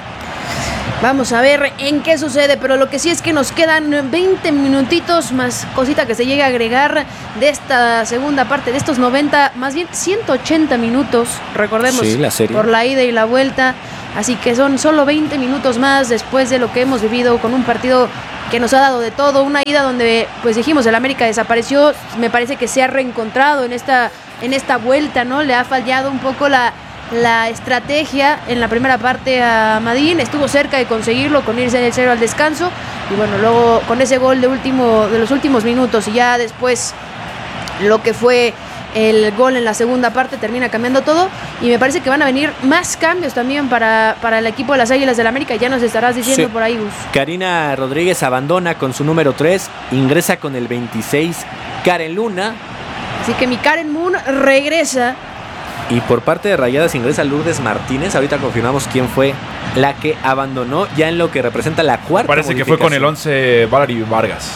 Vamos a ver en qué sucede, pero lo que sí es que nos quedan 20 minutitos más cosita que se llegue a agregar de esta segunda parte, de estos 90, más bien 180 minutos, recordemos, sí, la serie, por la ida y la vuelta, así que son solo 20 minutos más después de lo que hemos vivido con un partido que nos ha dado de todo, una ida donde, pues dijimos, el América desapareció, me parece que se ha reencontrado en esta vuelta, ¿no? Le ha fallado un poco la estrategia en la primera parte a Madín, estuvo cerca de conseguirlo con irse del 0 al descanso y bueno, luego con ese gol de los últimos minutos y ya después lo que fue el gol en la segunda parte termina cambiando todo y me parece que van a venir más cambios también para el equipo de las Águilas del América, ya nos estarás diciendo por ahí, Gus. Karina Rodríguez abandona con su número 3, ingresa con el 26 Karen Luna, así que mi Karen Moon regresa. Y por parte de Rayadas ingresa Lourdes Martínez. Ahorita confirmamos quién fue la que abandonó ya en lo que representa la cuarta. Parece que fue con el 11 Valerie Vargas.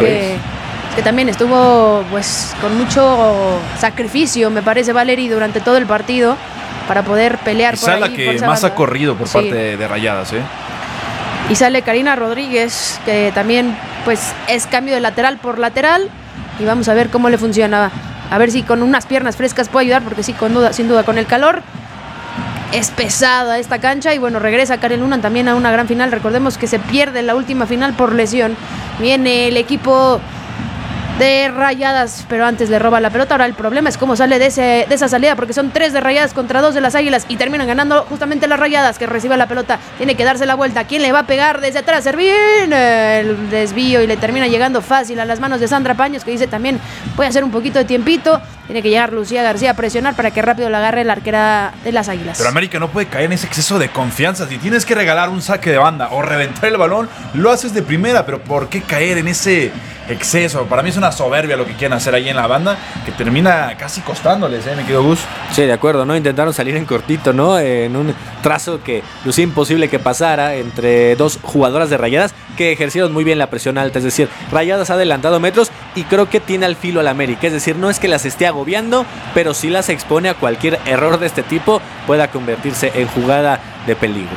Que también estuvo pues con mucho sacrificio, me parece, Valerie, durante todo el partido para poder pelear por ahí. Quizá la que más ha corrido por parte de Rayadas, Y sale Karina Rodríguez, que también pues es cambio de lateral por lateral. Y vamos a ver cómo le funciona. A ver si con unas piernas frescas puede ayudar, porque sí, sin duda, con el calor es pesada esta cancha. Y bueno, regresa Karen Luna también a una gran final. Recordemos que se pierde la última final por lesión. Viene el equipo de Rayadas, pero antes le roba la pelota. Ahora el problema es cómo sale de esa salida, porque son 3 de Rayadas contra 2 de las Águilas y terminan ganando justamente las Rayadas, que recibe la pelota, tiene que darse la vuelta. ¿Quién le va a pegar desde atrás? Servín, el desvío y le termina llegando fácil a las manos de Sandra Paños, que dice también puede hacer un poquito de tiempito. Tiene que llegar Lucía García a presionar para que rápido la agarre la arquera de las Águilas. Pero América no puede caer en ese exceso de confianza. Si tienes que regalar un saque de banda o reventar el balón, lo haces de primera, pero ¿por qué caer en ese exceso? Para mí es una soberbia lo que quieren hacer ahí en la banda, que termina casi costándoles, me quedo Gus. Sí, de acuerdo, ¿no? Intentaron salir en cortito, ¿no? En un trazo que lucía imposible que pasara entre 2 jugadoras de Rayadas que ejercieron muy bien la presión alta. Es decir, Rayadas ha adelantado metros y creo que tiene al filo al América. Es decir, no es que las esté agobiando, pero sí las expone a cualquier error de este tipo pueda convertirse en jugada de peligro.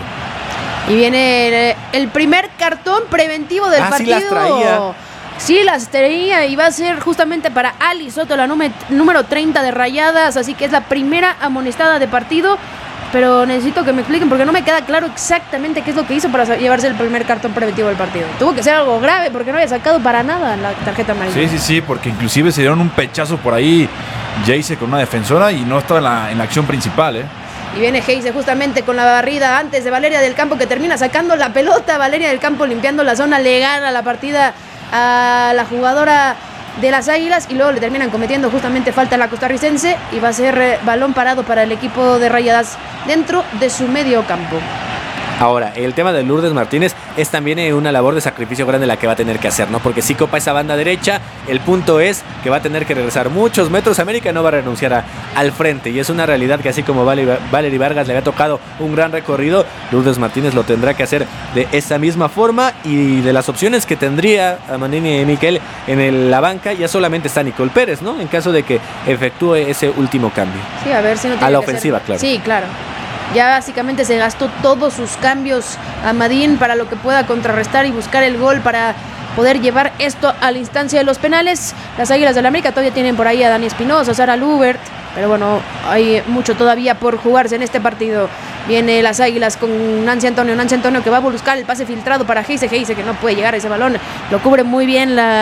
Y viene el primer cartón preventivo del partido. Sí las traía. Sí, las traía y va a ser justamente para Ali Soto, la número 30 de Rayadas, así que es la primera amonestada de partido, pero necesito que me expliquen porque no me queda claro exactamente qué es lo que hizo para llevarse el primer cartón preventivo del partido. Tuvo que ser algo grave porque no había sacado para nada la tarjeta amarilla. Sí, porque inclusive se dieron un pechazo por ahí Jayce con una defensora y no estaba en la acción principal, Y viene Heise justamente con la barrida antes de Valeria del Campo, que termina sacando la pelota. Valeria del Campo limpiando la zona, le gana la partida a la jugadora de las Águilas y luego le terminan cometiendo justamente falta a la costarricense y va a ser balón parado para el equipo de Rayadas dentro de su medio campo. Ahora, el tema de Lourdes Martínez es también una labor de sacrificio grande la que va a tener que hacer, ¿no? Porque si copa esa banda derecha, el punto es que va a tener que regresar muchos metros. América no va a renunciar al frente y es una realidad que así como Valerie Vargas le había tocado un gran recorrido, Lourdes Martínez lo tendrá que hacer de esa misma forma. Y de las opciones que tendría a Manini y Miquel en la banca, ya solamente está Nicole Pérez, ¿no? En caso de que efectúe ese último cambio. Sí, a ver si no tiene a la ofensiva, claro. Sí, claro. Ya básicamente se gastó todos sus cambios a Madín para lo que pueda contrarrestar y buscar el gol para poder llevar esto a la instancia de los penales. Las Águilas del América todavía tienen por ahí a Dani Espinosa, Sara Lubert, pero bueno, hay mucho todavía por jugarse en este partido. Viene las Águilas con Nancy Antonio que va a buscar el pase filtrado para Heise que no puede llegar a ese balón. Lo cubre muy bien la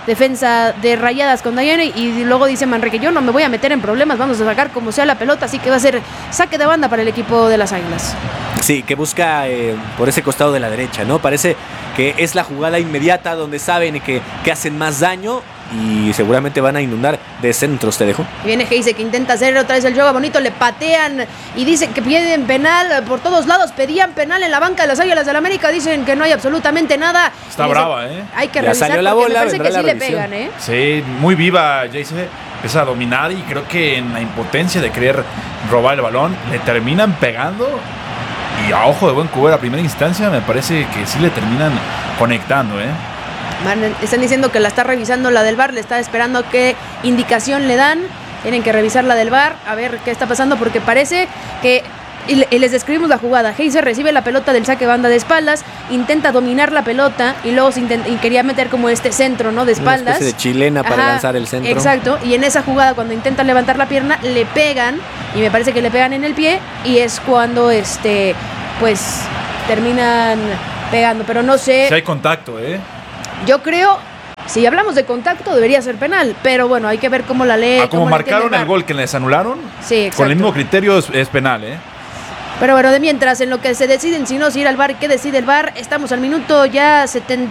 defensa de Rayadas con Dayane, y luego dice Manrique, yo no me voy a meter en problemas, vamos a sacar como sea la pelota, así que va a ser saque de banda para el equipo de las Águilas. Sí, que busca por ese costado de la derecha, ¿no? Parece que es la jugada inmediata donde saben que hacen más daño y seguramente van a inundar de centros, te dejo. Viene Heise que intenta hacer otra vez el yoga bonito, le patean y dicen que piden penal por todos lados, pedían penal en la banca de las Águilas del América, dicen que no hay absolutamente nada. Está brava, Hay que ya revisar salió la bola, me parece que sí le revisión. pegan, Sí, muy viva Jace, empieza a dominar y creo que en la impotencia de querer robar el balón, le terminan pegando y a ojo de buen cubero a primera instancia me parece que sí le terminan conectando, Están diciendo que la está revisando la del VAR, le está esperando qué indicación le dan. Tienen que revisar la del VAR, a ver qué está pasando, porque parece que... Y les describimos la jugada. Heise recibe la pelota del saque banda de espaldas, intenta dominar la pelota y luego y quería meter como este centro, ¿no? De espaldas. Una especie de chilena para lanzar el centro. Exacto, y en esa jugada cuando intenta levantar la pierna, le pegan, y me parece que le pegan en el pie, y es cuando pues terminan pegando, pero no sé. Si hay contacto, Yo creo, si hablamos de contacto, debería ser penal, pero bueno, hay que ver cómo la lee. Como marcaron el gol que les anularon, sí, exacto. Con el mismo criterio es penal, Pero bueno, de mientras, en lo que se deciden, si no, si ir al VAR, ¿qué decide el VAR? Estamos al minuto ya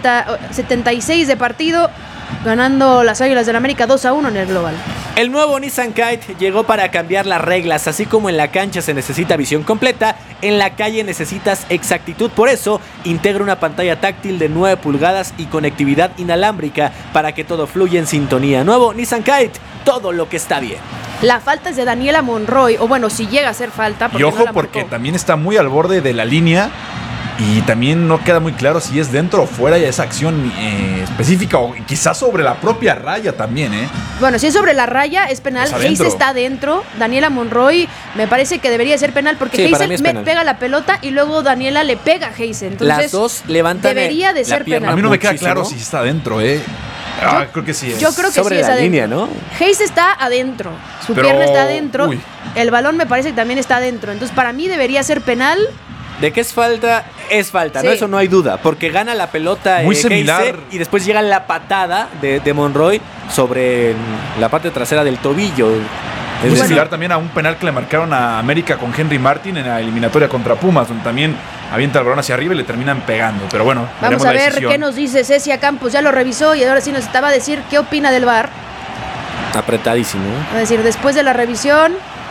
76 de partido, ganando las Águilas del América 2-1 en el global. El nuevo Nissan Kite llegó para cambiar las reglas, así como en la cancha se necesita visión completa, en la calle necesitas exactitud, por eso integra una pantalla táctil de 9 pulgadas y conectividad inalámbrica para que todo fluya en sintonía. Nuevo Nissan Kite, todo lo que está bien. La falta es de Daniela Monroy, o bueno, si llega a ser falta. Y ojo, porque también está muy al borde de la línea y también no queda muy claro si es dentro o fuera de esa acción específica, o quizás sobre la propia raya también, Bueno, si es sobre la raya, es penal. Heise está adentro. Daniela Monroy me parece que debería ser penal, porque sí, Heise pega la pelota y luego Daniela le pega a Heise. Entonces, las dos levantan debería de ser penal. A mí no me queda claro si está adentro, creo que sí es. Yo creo que sobre sí es la adentro. línea, ¿no? Heise está adentro. Su pierna está adentro. El balón me parece que también está adentro. Entonces, para mí debería ser penal. De que es falta, sí. ¿no? Eso no hay duda, porque gana la pelota muy similar. Heise, y después llega la patada de Monroy sobre la parte trasera del tobillo. Muy similar también a un penal que le marcaron a América con Henry Martin en la eliminatoria contra Pumas, donde también avienta el balón hacia arriba y le terminan pegando. Pero bueno, vamos a ver qué nos dice Cecia Campos. Ya lo revisó y ahora sí nos estaba a decir qué opina del VAR. Apretadísimo. Es decir, después de la revisión,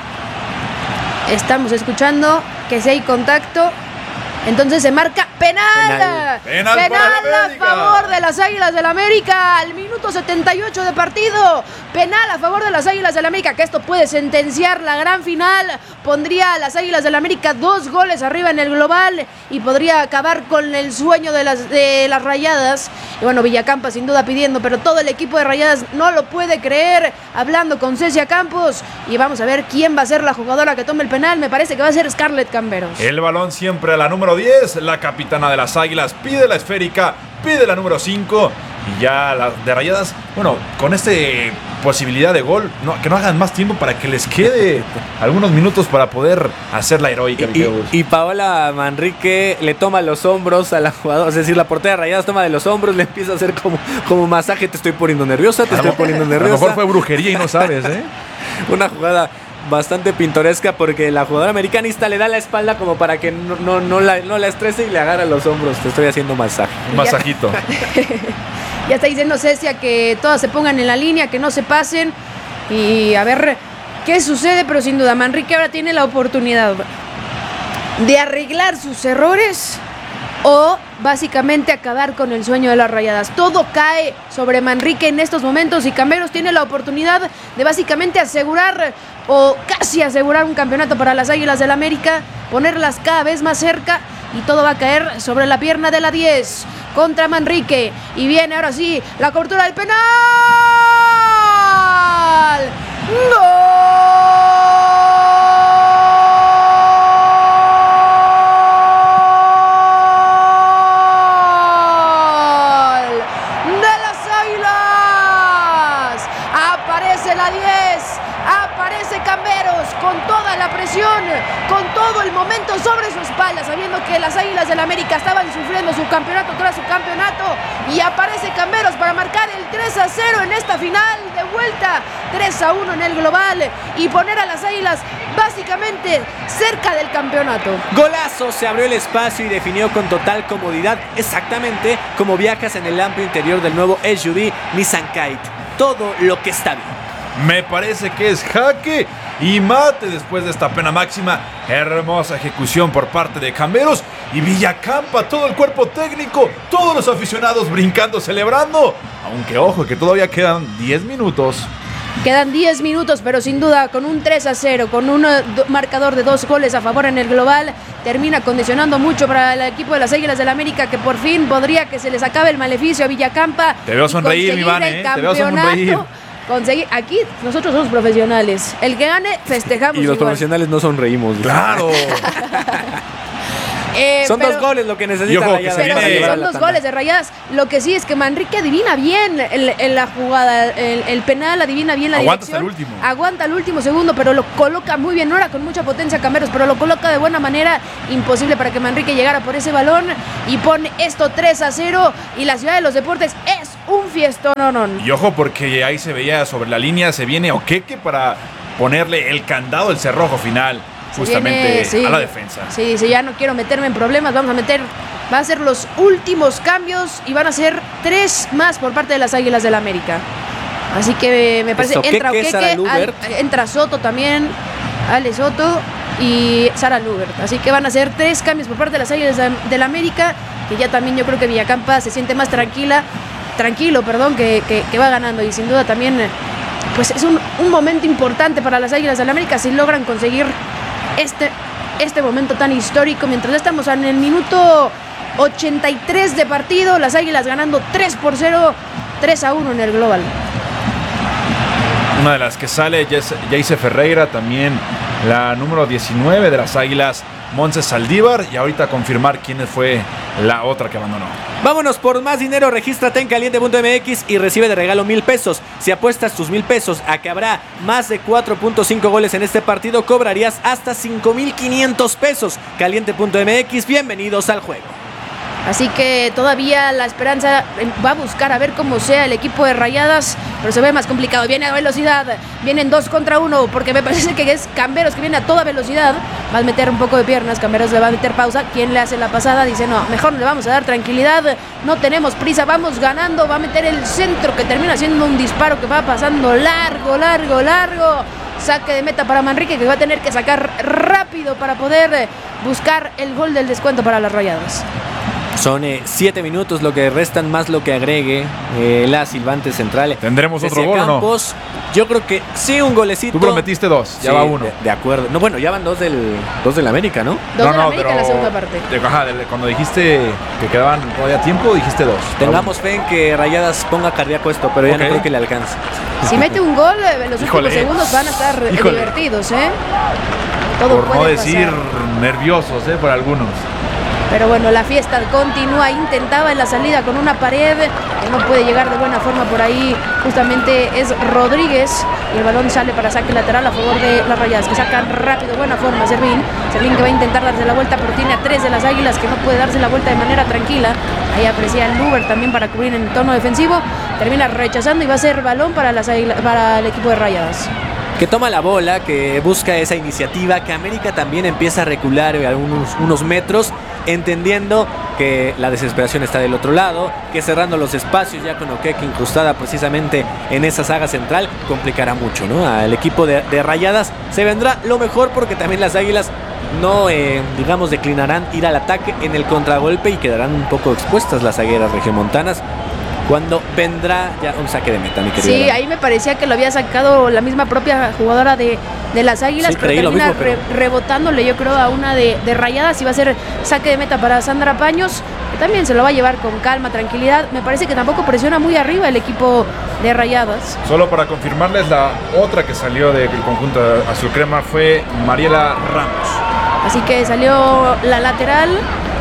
estamos escuchando que si hay contacto, entonces se marca penal. Penal a favor de las Águilas del América al minuto 78 de partido. Penal a favor de las Águilas del América, que esto puede sentenciar la gran final. Pondría a las Águilas del América 2 goles arriba en el global y podría acabar con el sueño de las Rayadas. Y bueno, Villacampa sin duda pidiendo, pero todo el equipo de Rayadas no lo puede creer. Hablando con Cecia Campos, y vamos a ver quién va a ser la jugadora que tome el penal. Me parece que va a ser Scarlett Camberos. El balón siempre a la número 10, la capitana de las Águilas pide la esférica, pide la número 5 y ya las de Rayadas, bueno, con esta posibilidad de gol, que no hagan más tiempo para que les quede algunos minutos para poder hacer la heroica. Y Paola Manrique le toma los hombros a la jugadora, es decir, la portera de Rayadas toma de los hombros, le empieza a hacer como masaje, te estoy poniendo nerviosa, te estoy poniendo nerviosa. A lo mejor fue brujería y no sabes, Una jugada bastante pintoresca, porque la jugadora americanista le da la espalda como para que no la estrese y le agarra los hombros. Te estoy haciendo masaje. Un masajito. Ya está diciendo Cecia que todas se pongan en la línea, que no se pasen y a ver qué sucede, pero sin duda Manrique ahora tiene la oportunidad de arreglar sus errores o básicamente acabar con el sueño de las Rayadas. Todo cae sobre Manrique en estos momentos y Camberos tiene la oportunidad de básicamente asegurar o casi asegurar un campeonato para las Águilas del América, ponerlas cada vez más cerca, y todo va a caer sobre la pierna de la 10 contra Manrique. Y viene ahora sí la cobertura del penal. ¡Gol! Con toda la presión, con todo el momento sobre su espalda, sabiendo que las Águilas del América estaban sufriendo su campeonato tras su campeonato, y aparece Camberos para marcar el 3-2 3-0 en esta final de vuelta, 3-1 en el global y poner a las Águilas básicamente cerca del campeonato. Golazo, se abrió el espacio y definió con total comodidad, exactamente como viajas en el amplio interior del nuevo SUV Nissan Kite. Todo lo que está bien. Me parece que es jaque y mate después de esta pena máxima. Hermosa ejecución por parte de Camberos y Villacampa, todo el cuerpo técnico, todos los aficionados brincando, celebrando. Aunque ojo que todavía quedan 10 minutos. Quedan 10 minutos, pero sin duda con un 3-0, con un marcador de 2 goles a favor en el global, termina condicionando mucho para el equipo de las Águilas del América, que por fin podría que se les acabe el maleficio a Villacampa. Te veo sonreír, Iván, te veo sonreír. Conseguir, aquí nosotros somos profesionales. El que gane, festejamos. Y los igual. Profesionales no sonreímos. Claro. Son 2 goles lo que necesita Rayadas. Pero sí, son 2 goles de Rayadas. Lo que sí es que Manrique adivina bien en la jugada. El penal adivina bien la dirección. Aguanta hasta el último. Aguanta el último segundo, pero lo coloca muy bien. No era con mucha potencia Camberos, pero lo coloca de buena manera. Imposible para que Manrique llegara por ese balón. Y pone esto 3-0. Y la Ciudad de los Deportes es un fiestón. Y ojo, porque ahí se veía sobre la línea, se viene Oqueque para ponerle el candado, el cerrojo final. Justamente a la defensa. Sí, ya no quiero meterme en problemas. Va a ser los últimos cambios y van a ser 3 más por parte de las Águilas del América. Así que me parece entra Oqueque, entra Soto también, Ale Soto y Sara Lubert. Así que van a ser 3 cambios por parte de las Águilas del América, que ya también yo creo que Villacampa se siente más tranquilo, que va ganando y sin duda también pues es un momento importante para las Águilas del América si logran conseguir este momento tan histórico. Mientras ya estamos en el minuto 83 de partido, las Águilas ganando 3-0, 3-1 en el global. Una de las que sale, Jayce Ferreira, también la número 19 de las Águilas, Montse Saldívar, y ahorita confirmar quién fue la otra que abandonó. Vámonos por más dinero, regístrate en caliente.mx y recibe de regalo 1,000 pesos. Si apuestas tus 1,000 pesos a que habrá más de 4.5 goles en este partido, cobrarías hasta 5,500 pesos. Caliente.mx, bienvenidos al juego. Así que todavía la esperanza va a buscar a ver cómo sea el equipo de Rayadas, pero se ve más complicado. Viene a velocidad, vienen 2 contra 1, porque me parece que es Camberos que viene a toda velocidad. Va a meter un poco de piernas, Camberos le va a meter pausa. ¿Quién le hace la pasada? Dice, no, mejor le vamos a dar tranquilidad, no tenemos prisa, vamos ganando. Va a meter el centro que termina siendo un disparo que va pasando largo. Saque de meta para Manrique, que va a tener que sacar rápido para poder buscar el gol del descuento para las Rayadas. Son 7 minutos lo que restan, más lo que agregue la silbante central. ¿Tendremos otro gol Campos, o no? Yo creo que sí, un golecito. Tú prometiste 2, ya va 1. De acuerdo. No, bueno, ya van 2 del América, ¿no? 2 del América en la segunda parte. Cuando dijiste que quedaban todavía tiempo, dijiste 2. Tengamos fe en que Rayadas ponga cardíaco esto, pero ya no creo que le alcance. Si mete un gol, los últimos segundos van a estar divertidos, ¿eh? Todo por puede no decir pasar. Nerviosos, por algunos. Pero bueno, la fiesta continúa. Intentaba en la salida con una pared que no puede llegar de buena forma por ahí. Justamente es Rodríguez y el balón sale para saque lateral a favor de las Rayadas, que sacan rápido, buena forma Servín que va a intentar darse la vuelta, pero tiene a 3 de las Águilas que no puede darse la vuelta de manera tranquila. Ahí aprecia el Luber también para cubrir en el tono defensivo. Termina rechazando y va a ser balón para el equipo de Rayadas. Que toma la bola, que busca esa iniciativa, que América también empieza a recular unos metros, entendiendo que la desesperación está del otro lado, que cerrando los espacios ya con Oqueque incrustada precisamente en esa saga central, complicará mucho, ¿no? Al equipo de Rayadas se vendrá lo mejor, porque también las Águilas no, declinarán ir al ataque en el contragolpe y quedarán un poco expuestas las zagueras regiomontanas cuando vendrá ya un saque de meta, mi querida. Sí, ahí me parecía que lo había sacado la misma propia jugadora de las Águilas, sí, pero termina rebotándole, yo creo, a una de Rayadas, y va a ser saque de meta para Sandra Paños, que también se lo va a llevar con calma, tranquilidad. Me parece que tampoco presiona muy arriba el equipo de Rayadas. Solo para confirmarles, la otra que salió del conjunto azul crema fue Mariela Ramos. Así que salió la lateral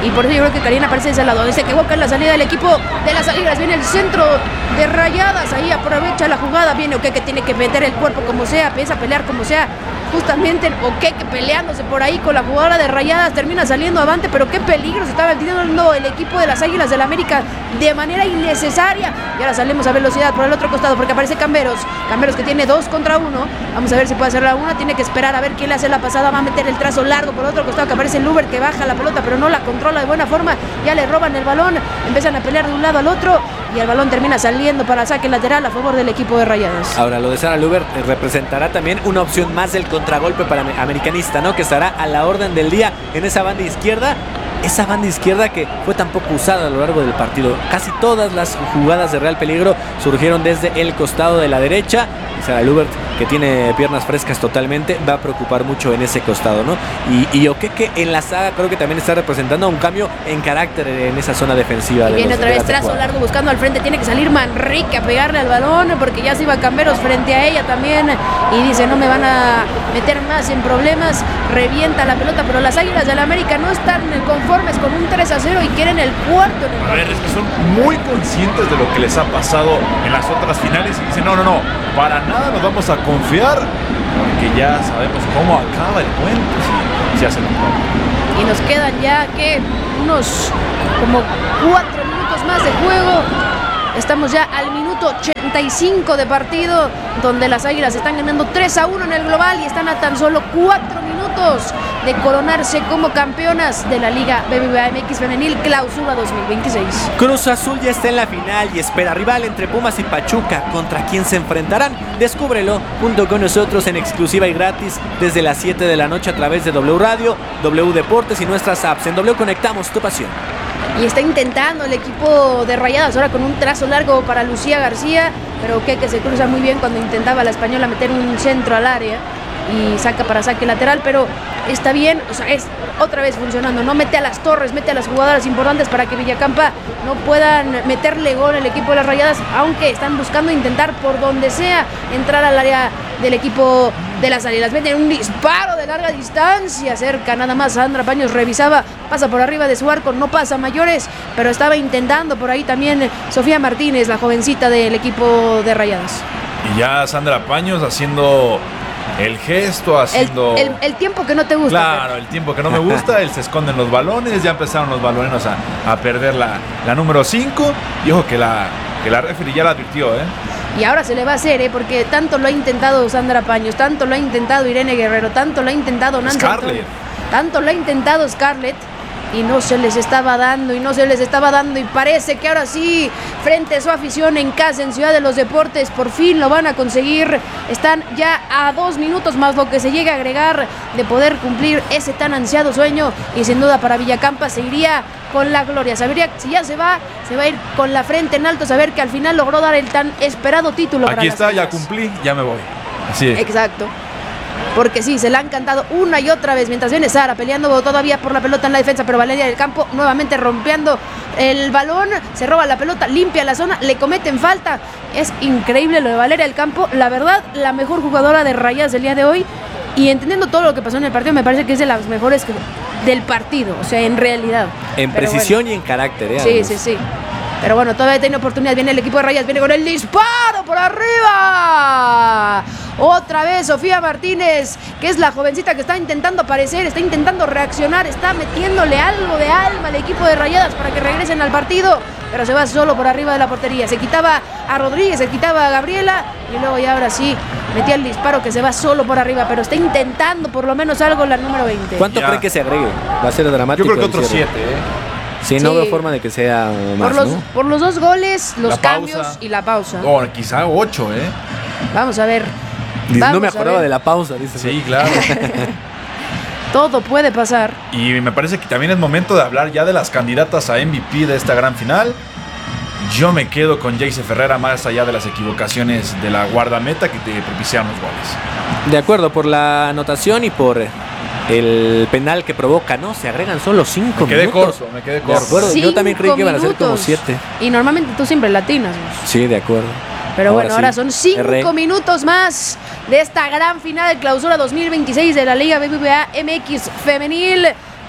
Y por eso yo creo que Karina aparece de ese lado. Se equivoca en la salida del equipo de las Águilas. Viene el centro de Rayadas. Ahí aprovecha la jugada. Viene Oqueque, tiene que meter el cuerpo como sea. Empieza a pelear como sea. Justamente Oqueque peleándose por ahí con la jugadora de Rayadas. Termina saliendo avante. Pero qué peligro se estaba metiendo el equipo de las Águilas del América de manera innecesaria. Y ahora salimos a velocidad por el otro costado porque aparece Camberos. Camberos que tiene 2 contra 1. Vamos a ver si puede hacer la una. Tiene que esperar a ver quién le hace la pasada. Va a meter el trazo largo por el otro costado que aparece Luber, que baja la pelota pero no la controla de buena forma. Ya le roban el balón. Empiezan a pelear de un lado al otro. Y el balón termina saliendo para saque lateral a favor del equipo de Rayadas. Ahora lo de Sara Luber representará también una opción más del contragolpe para Americanista, ¿no? Que estará a la orden del día en esa banda izquierda. Esa banda izquierda que fue tan poco usada a lo largo del partido. Casi todas las jugadas de real peligro surgieron desde el costado de la derecha. Y Sara Lubert, que tiene piernas frescas totalmente, va a preocupar mucho en ese costado, ¿no? Y Oqueque en la saga creo que también está representando un cambio en carácter en esa zona defensiva. Y viene otra vez trazo largo buscando al frente. Tiene que salir Manrique a pegarle al balón porque ya se iba Camberos frente a ella también. Y dice, no me van a meter más en problemas. Revienta la pelota, pero las Águilas del América no están conformes con un 3-0 y quieren el cuarto. A ver, es que son muy conscientes de lo que les ha pasado en las otras finales y dicen, no, para nada nos vamos a confiar porque ya sabemos cómo acaba el cuento si hacen un poco. Y nos quedan ya que unos como 4 minutos más de juego. Estamos ya al minuto 85 de partido, donde las Águilas están ganando 3-1 en el global y están a tan solo 4 minutos de coronarse como campeonas de la Liga BBVA MX Femenil Clausura 2026. Cruz Azul ya está en la final y espera rival entre Pumas y Pachuca. ¿Contra quién se enfrentarán? Descúbrelo junto con nosotros en exclusiva y gratis desde las 7 de la noche a través de W Radio, W Deportes y nuestras apps. En W conectamos tu pasión. Y está intentando el equipo de Rayadas ahora con un trazo largo para Lucía García, pero que se cruza muy bien cuando intentaba la española meter un centro al área y saca para saque lateral, pero está bien, o sea, es otra vez funcionando, no mete a las torres, mete a las jugadoras importantes para que Villacampa no puedan meterle gol al equipo de las Rayadas, aunque están buscando intentar por donde sea entrar al área del equipo de las Águilas. Meten un disparo de larga distancia, cerca nada más. Sandra Paños revisaba, pasa por arriba de su arco, no pasa a mayores, pero estaba intentando por ahí también Sofía Martínez, la jovencita del equipo de Rayadas. Y ya Sandra Paños haciendo el gesto, haciendo... El tiempo que no te gusta. Claro, el tiempo que no me gusta, él se esconde en los balones, ya empezaron los baloneros a perder la número 5, y ojo que la referee ya la advirtió, Y ahora se le va a hacer, porque tanto lo ha intentado Sandra Paños, tanto lo ha intentado Irene Guerrero, tanto lo ha intentado Nancy Antonio, tanto lo ha intentado Scarlett, y no se les estaba dando, y parece que ahora sí, frente a su afición en casa, en Ciudad de los Deportes, por fin lo van a conseguir. Están ya a 2 minutos más lo que se llega a agregar de poder cumplir ese tan ansiado sueño, y sin duda para Villacampa se iría con la gloria. Sabría que si ya se va a ir con la frente en alto, saber que al final logró dar el tan esperado título. Aquí está, ya cumplí, ya me voy. Así es. Exacto. Porque sí, se la han cantado una y otra vez, mientras viene Sara peleando todavía por la pelota en la defensa, pero Valeria del Campo nuevamente rompiendo el balón, se roba la pelota, limpia la zona, le cometen falta. Es increíble lo de Valeria del Campo, la verdad, la mejor jugadora de Rayadas del día de hoy, y entendiendo todo lo que pasó en el partido, me parece que es de las mejores del partido, o sea, en realidad. En pero precisión y en carácter, Sí. Pero bueno, todavía tiene oportunidad. Viene el equipo de Rayadas, viene con el disparo por arriba. Otra vez Sofía Martínez, que es la jovencita que está intentando aparecer, está intentando reaccionar, está metiéndole algo de alma al equipo de Rayadas para que regresen al partido, pero se va solo por arriba de la portería. Se quitaba a Rodríguez, se quitaba a Gabriela, y luego ya ahora sí metía el disparo que se va solo por arriba, pero está intentando por lo menos algo la número 20. ¿Cuánto cree que se agregue? Va a ser dramático. Yo creo que otros 7, Sí, no veo forma de que sea más, por los 2 goles, los cambios y la pausa. O quizá 8, Vamos a ver. No me acordaba de la pausa, dice. Sí, claro. Todo puede pasar. Y me parece que también es momento de hablar ya de las candidatas a MVP de esta gran final. Yo me quedo con Jayce Ferreira, más allá de las equivocaciones de la guardameta que te propiciaron los goles. De acuerdo, por la anotación y por el penal que provoca, ¿no? Se agregan solo 5 minutos. Me quedé corto. Yo también creí que iban a ser como 7. Y normalmente tú siempre latinas. Sí, de acuerdo. Pero bueno, ahora son 5 minutos más de esta gran final de Clausura 2026 de la Liga BBVA MX Femenil,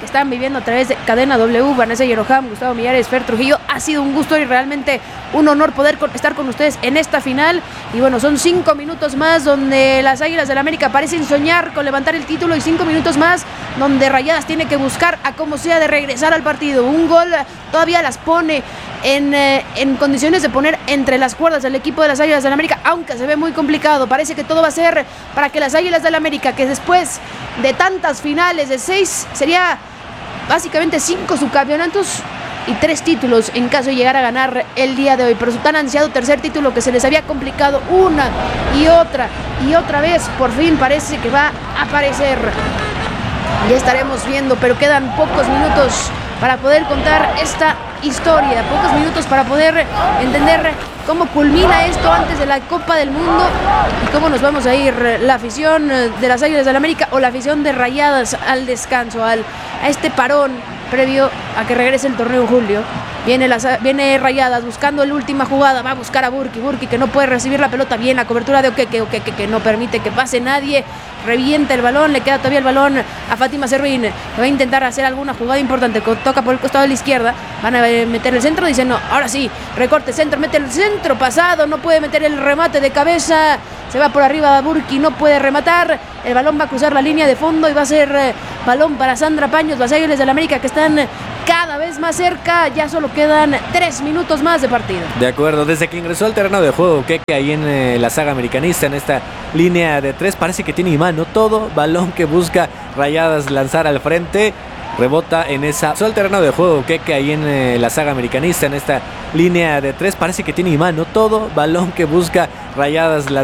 que están viviendo a través de Cadena W, Vanessa Yeroham, Gustavo Millares, Fer Trujillo. Ha sido un gusto y realmente un honor poder estar con ustedes en esta final. Y bueno, son 5 minutos más donde las Águilas del América parecen soñar con levantar el título y 5 minutos más donde Rayadas tiene que buscar a como sea de regresar al partido. Un gol todavía las pone en condiciones de poner entre las cuerdas al equipo de las Águilas del América, aunque se ve muy complicado. Parece que todo va a ser para que las Águilas del América, que después de tantas finales, de 6, sería básicamente 5 subcampeonatos y 3 títulos en caso de llegar a ganar el día de hoy, pero su tan ansiado tercer título que se les había complicado una y otra vez, por fin parece que va a aparecer. Ya estaremos viendo, pero quedan pocos minutos para poder contar esta historia, pocos minutos para poder entender cómo culmina esto antes de la Copa del Mundo y cómo nos vamos a ir la afición de las Águilas del América o la afición de Rayadas al descanso, a este parón previo a que regrese el torneo en julio. Viene Rayadas buscando la última jugada, va a buscar a Burki que no puede recibir la pelota bien, la cobertura de Okeke que no permite que pase nadie, revienta el balón, le queda todavía el balón a Fátima Servín, va a intentar hacer alguna jugada importante, toca por el costado de la izquierda, van a meter el centro, dicen no, ahora sí, recorte centro, mete el centro pasado, no puede meter el remate de cabeza, se va por arriba Burki, no puede rematar, el balón va a cruzar la línea de fondo y va a ser balón para Sandra Paños, las Águilas del América que están cada vez más cerca, ya solo quedan 3 minutos más de partido. De acuerdo, desde que ingresó al terreno de juego que ahí en la saga americanista, en esta línea de 3, parece que tiene imán, ¿no? Todo balón que busca Rayadas lanzar al frente, rebota en esa... Sol terreno de juego que ahí en la saga americanista, en esta línea de 3, parece que tiene imán, ¿no? Todo balón que busca Rayadas lanzar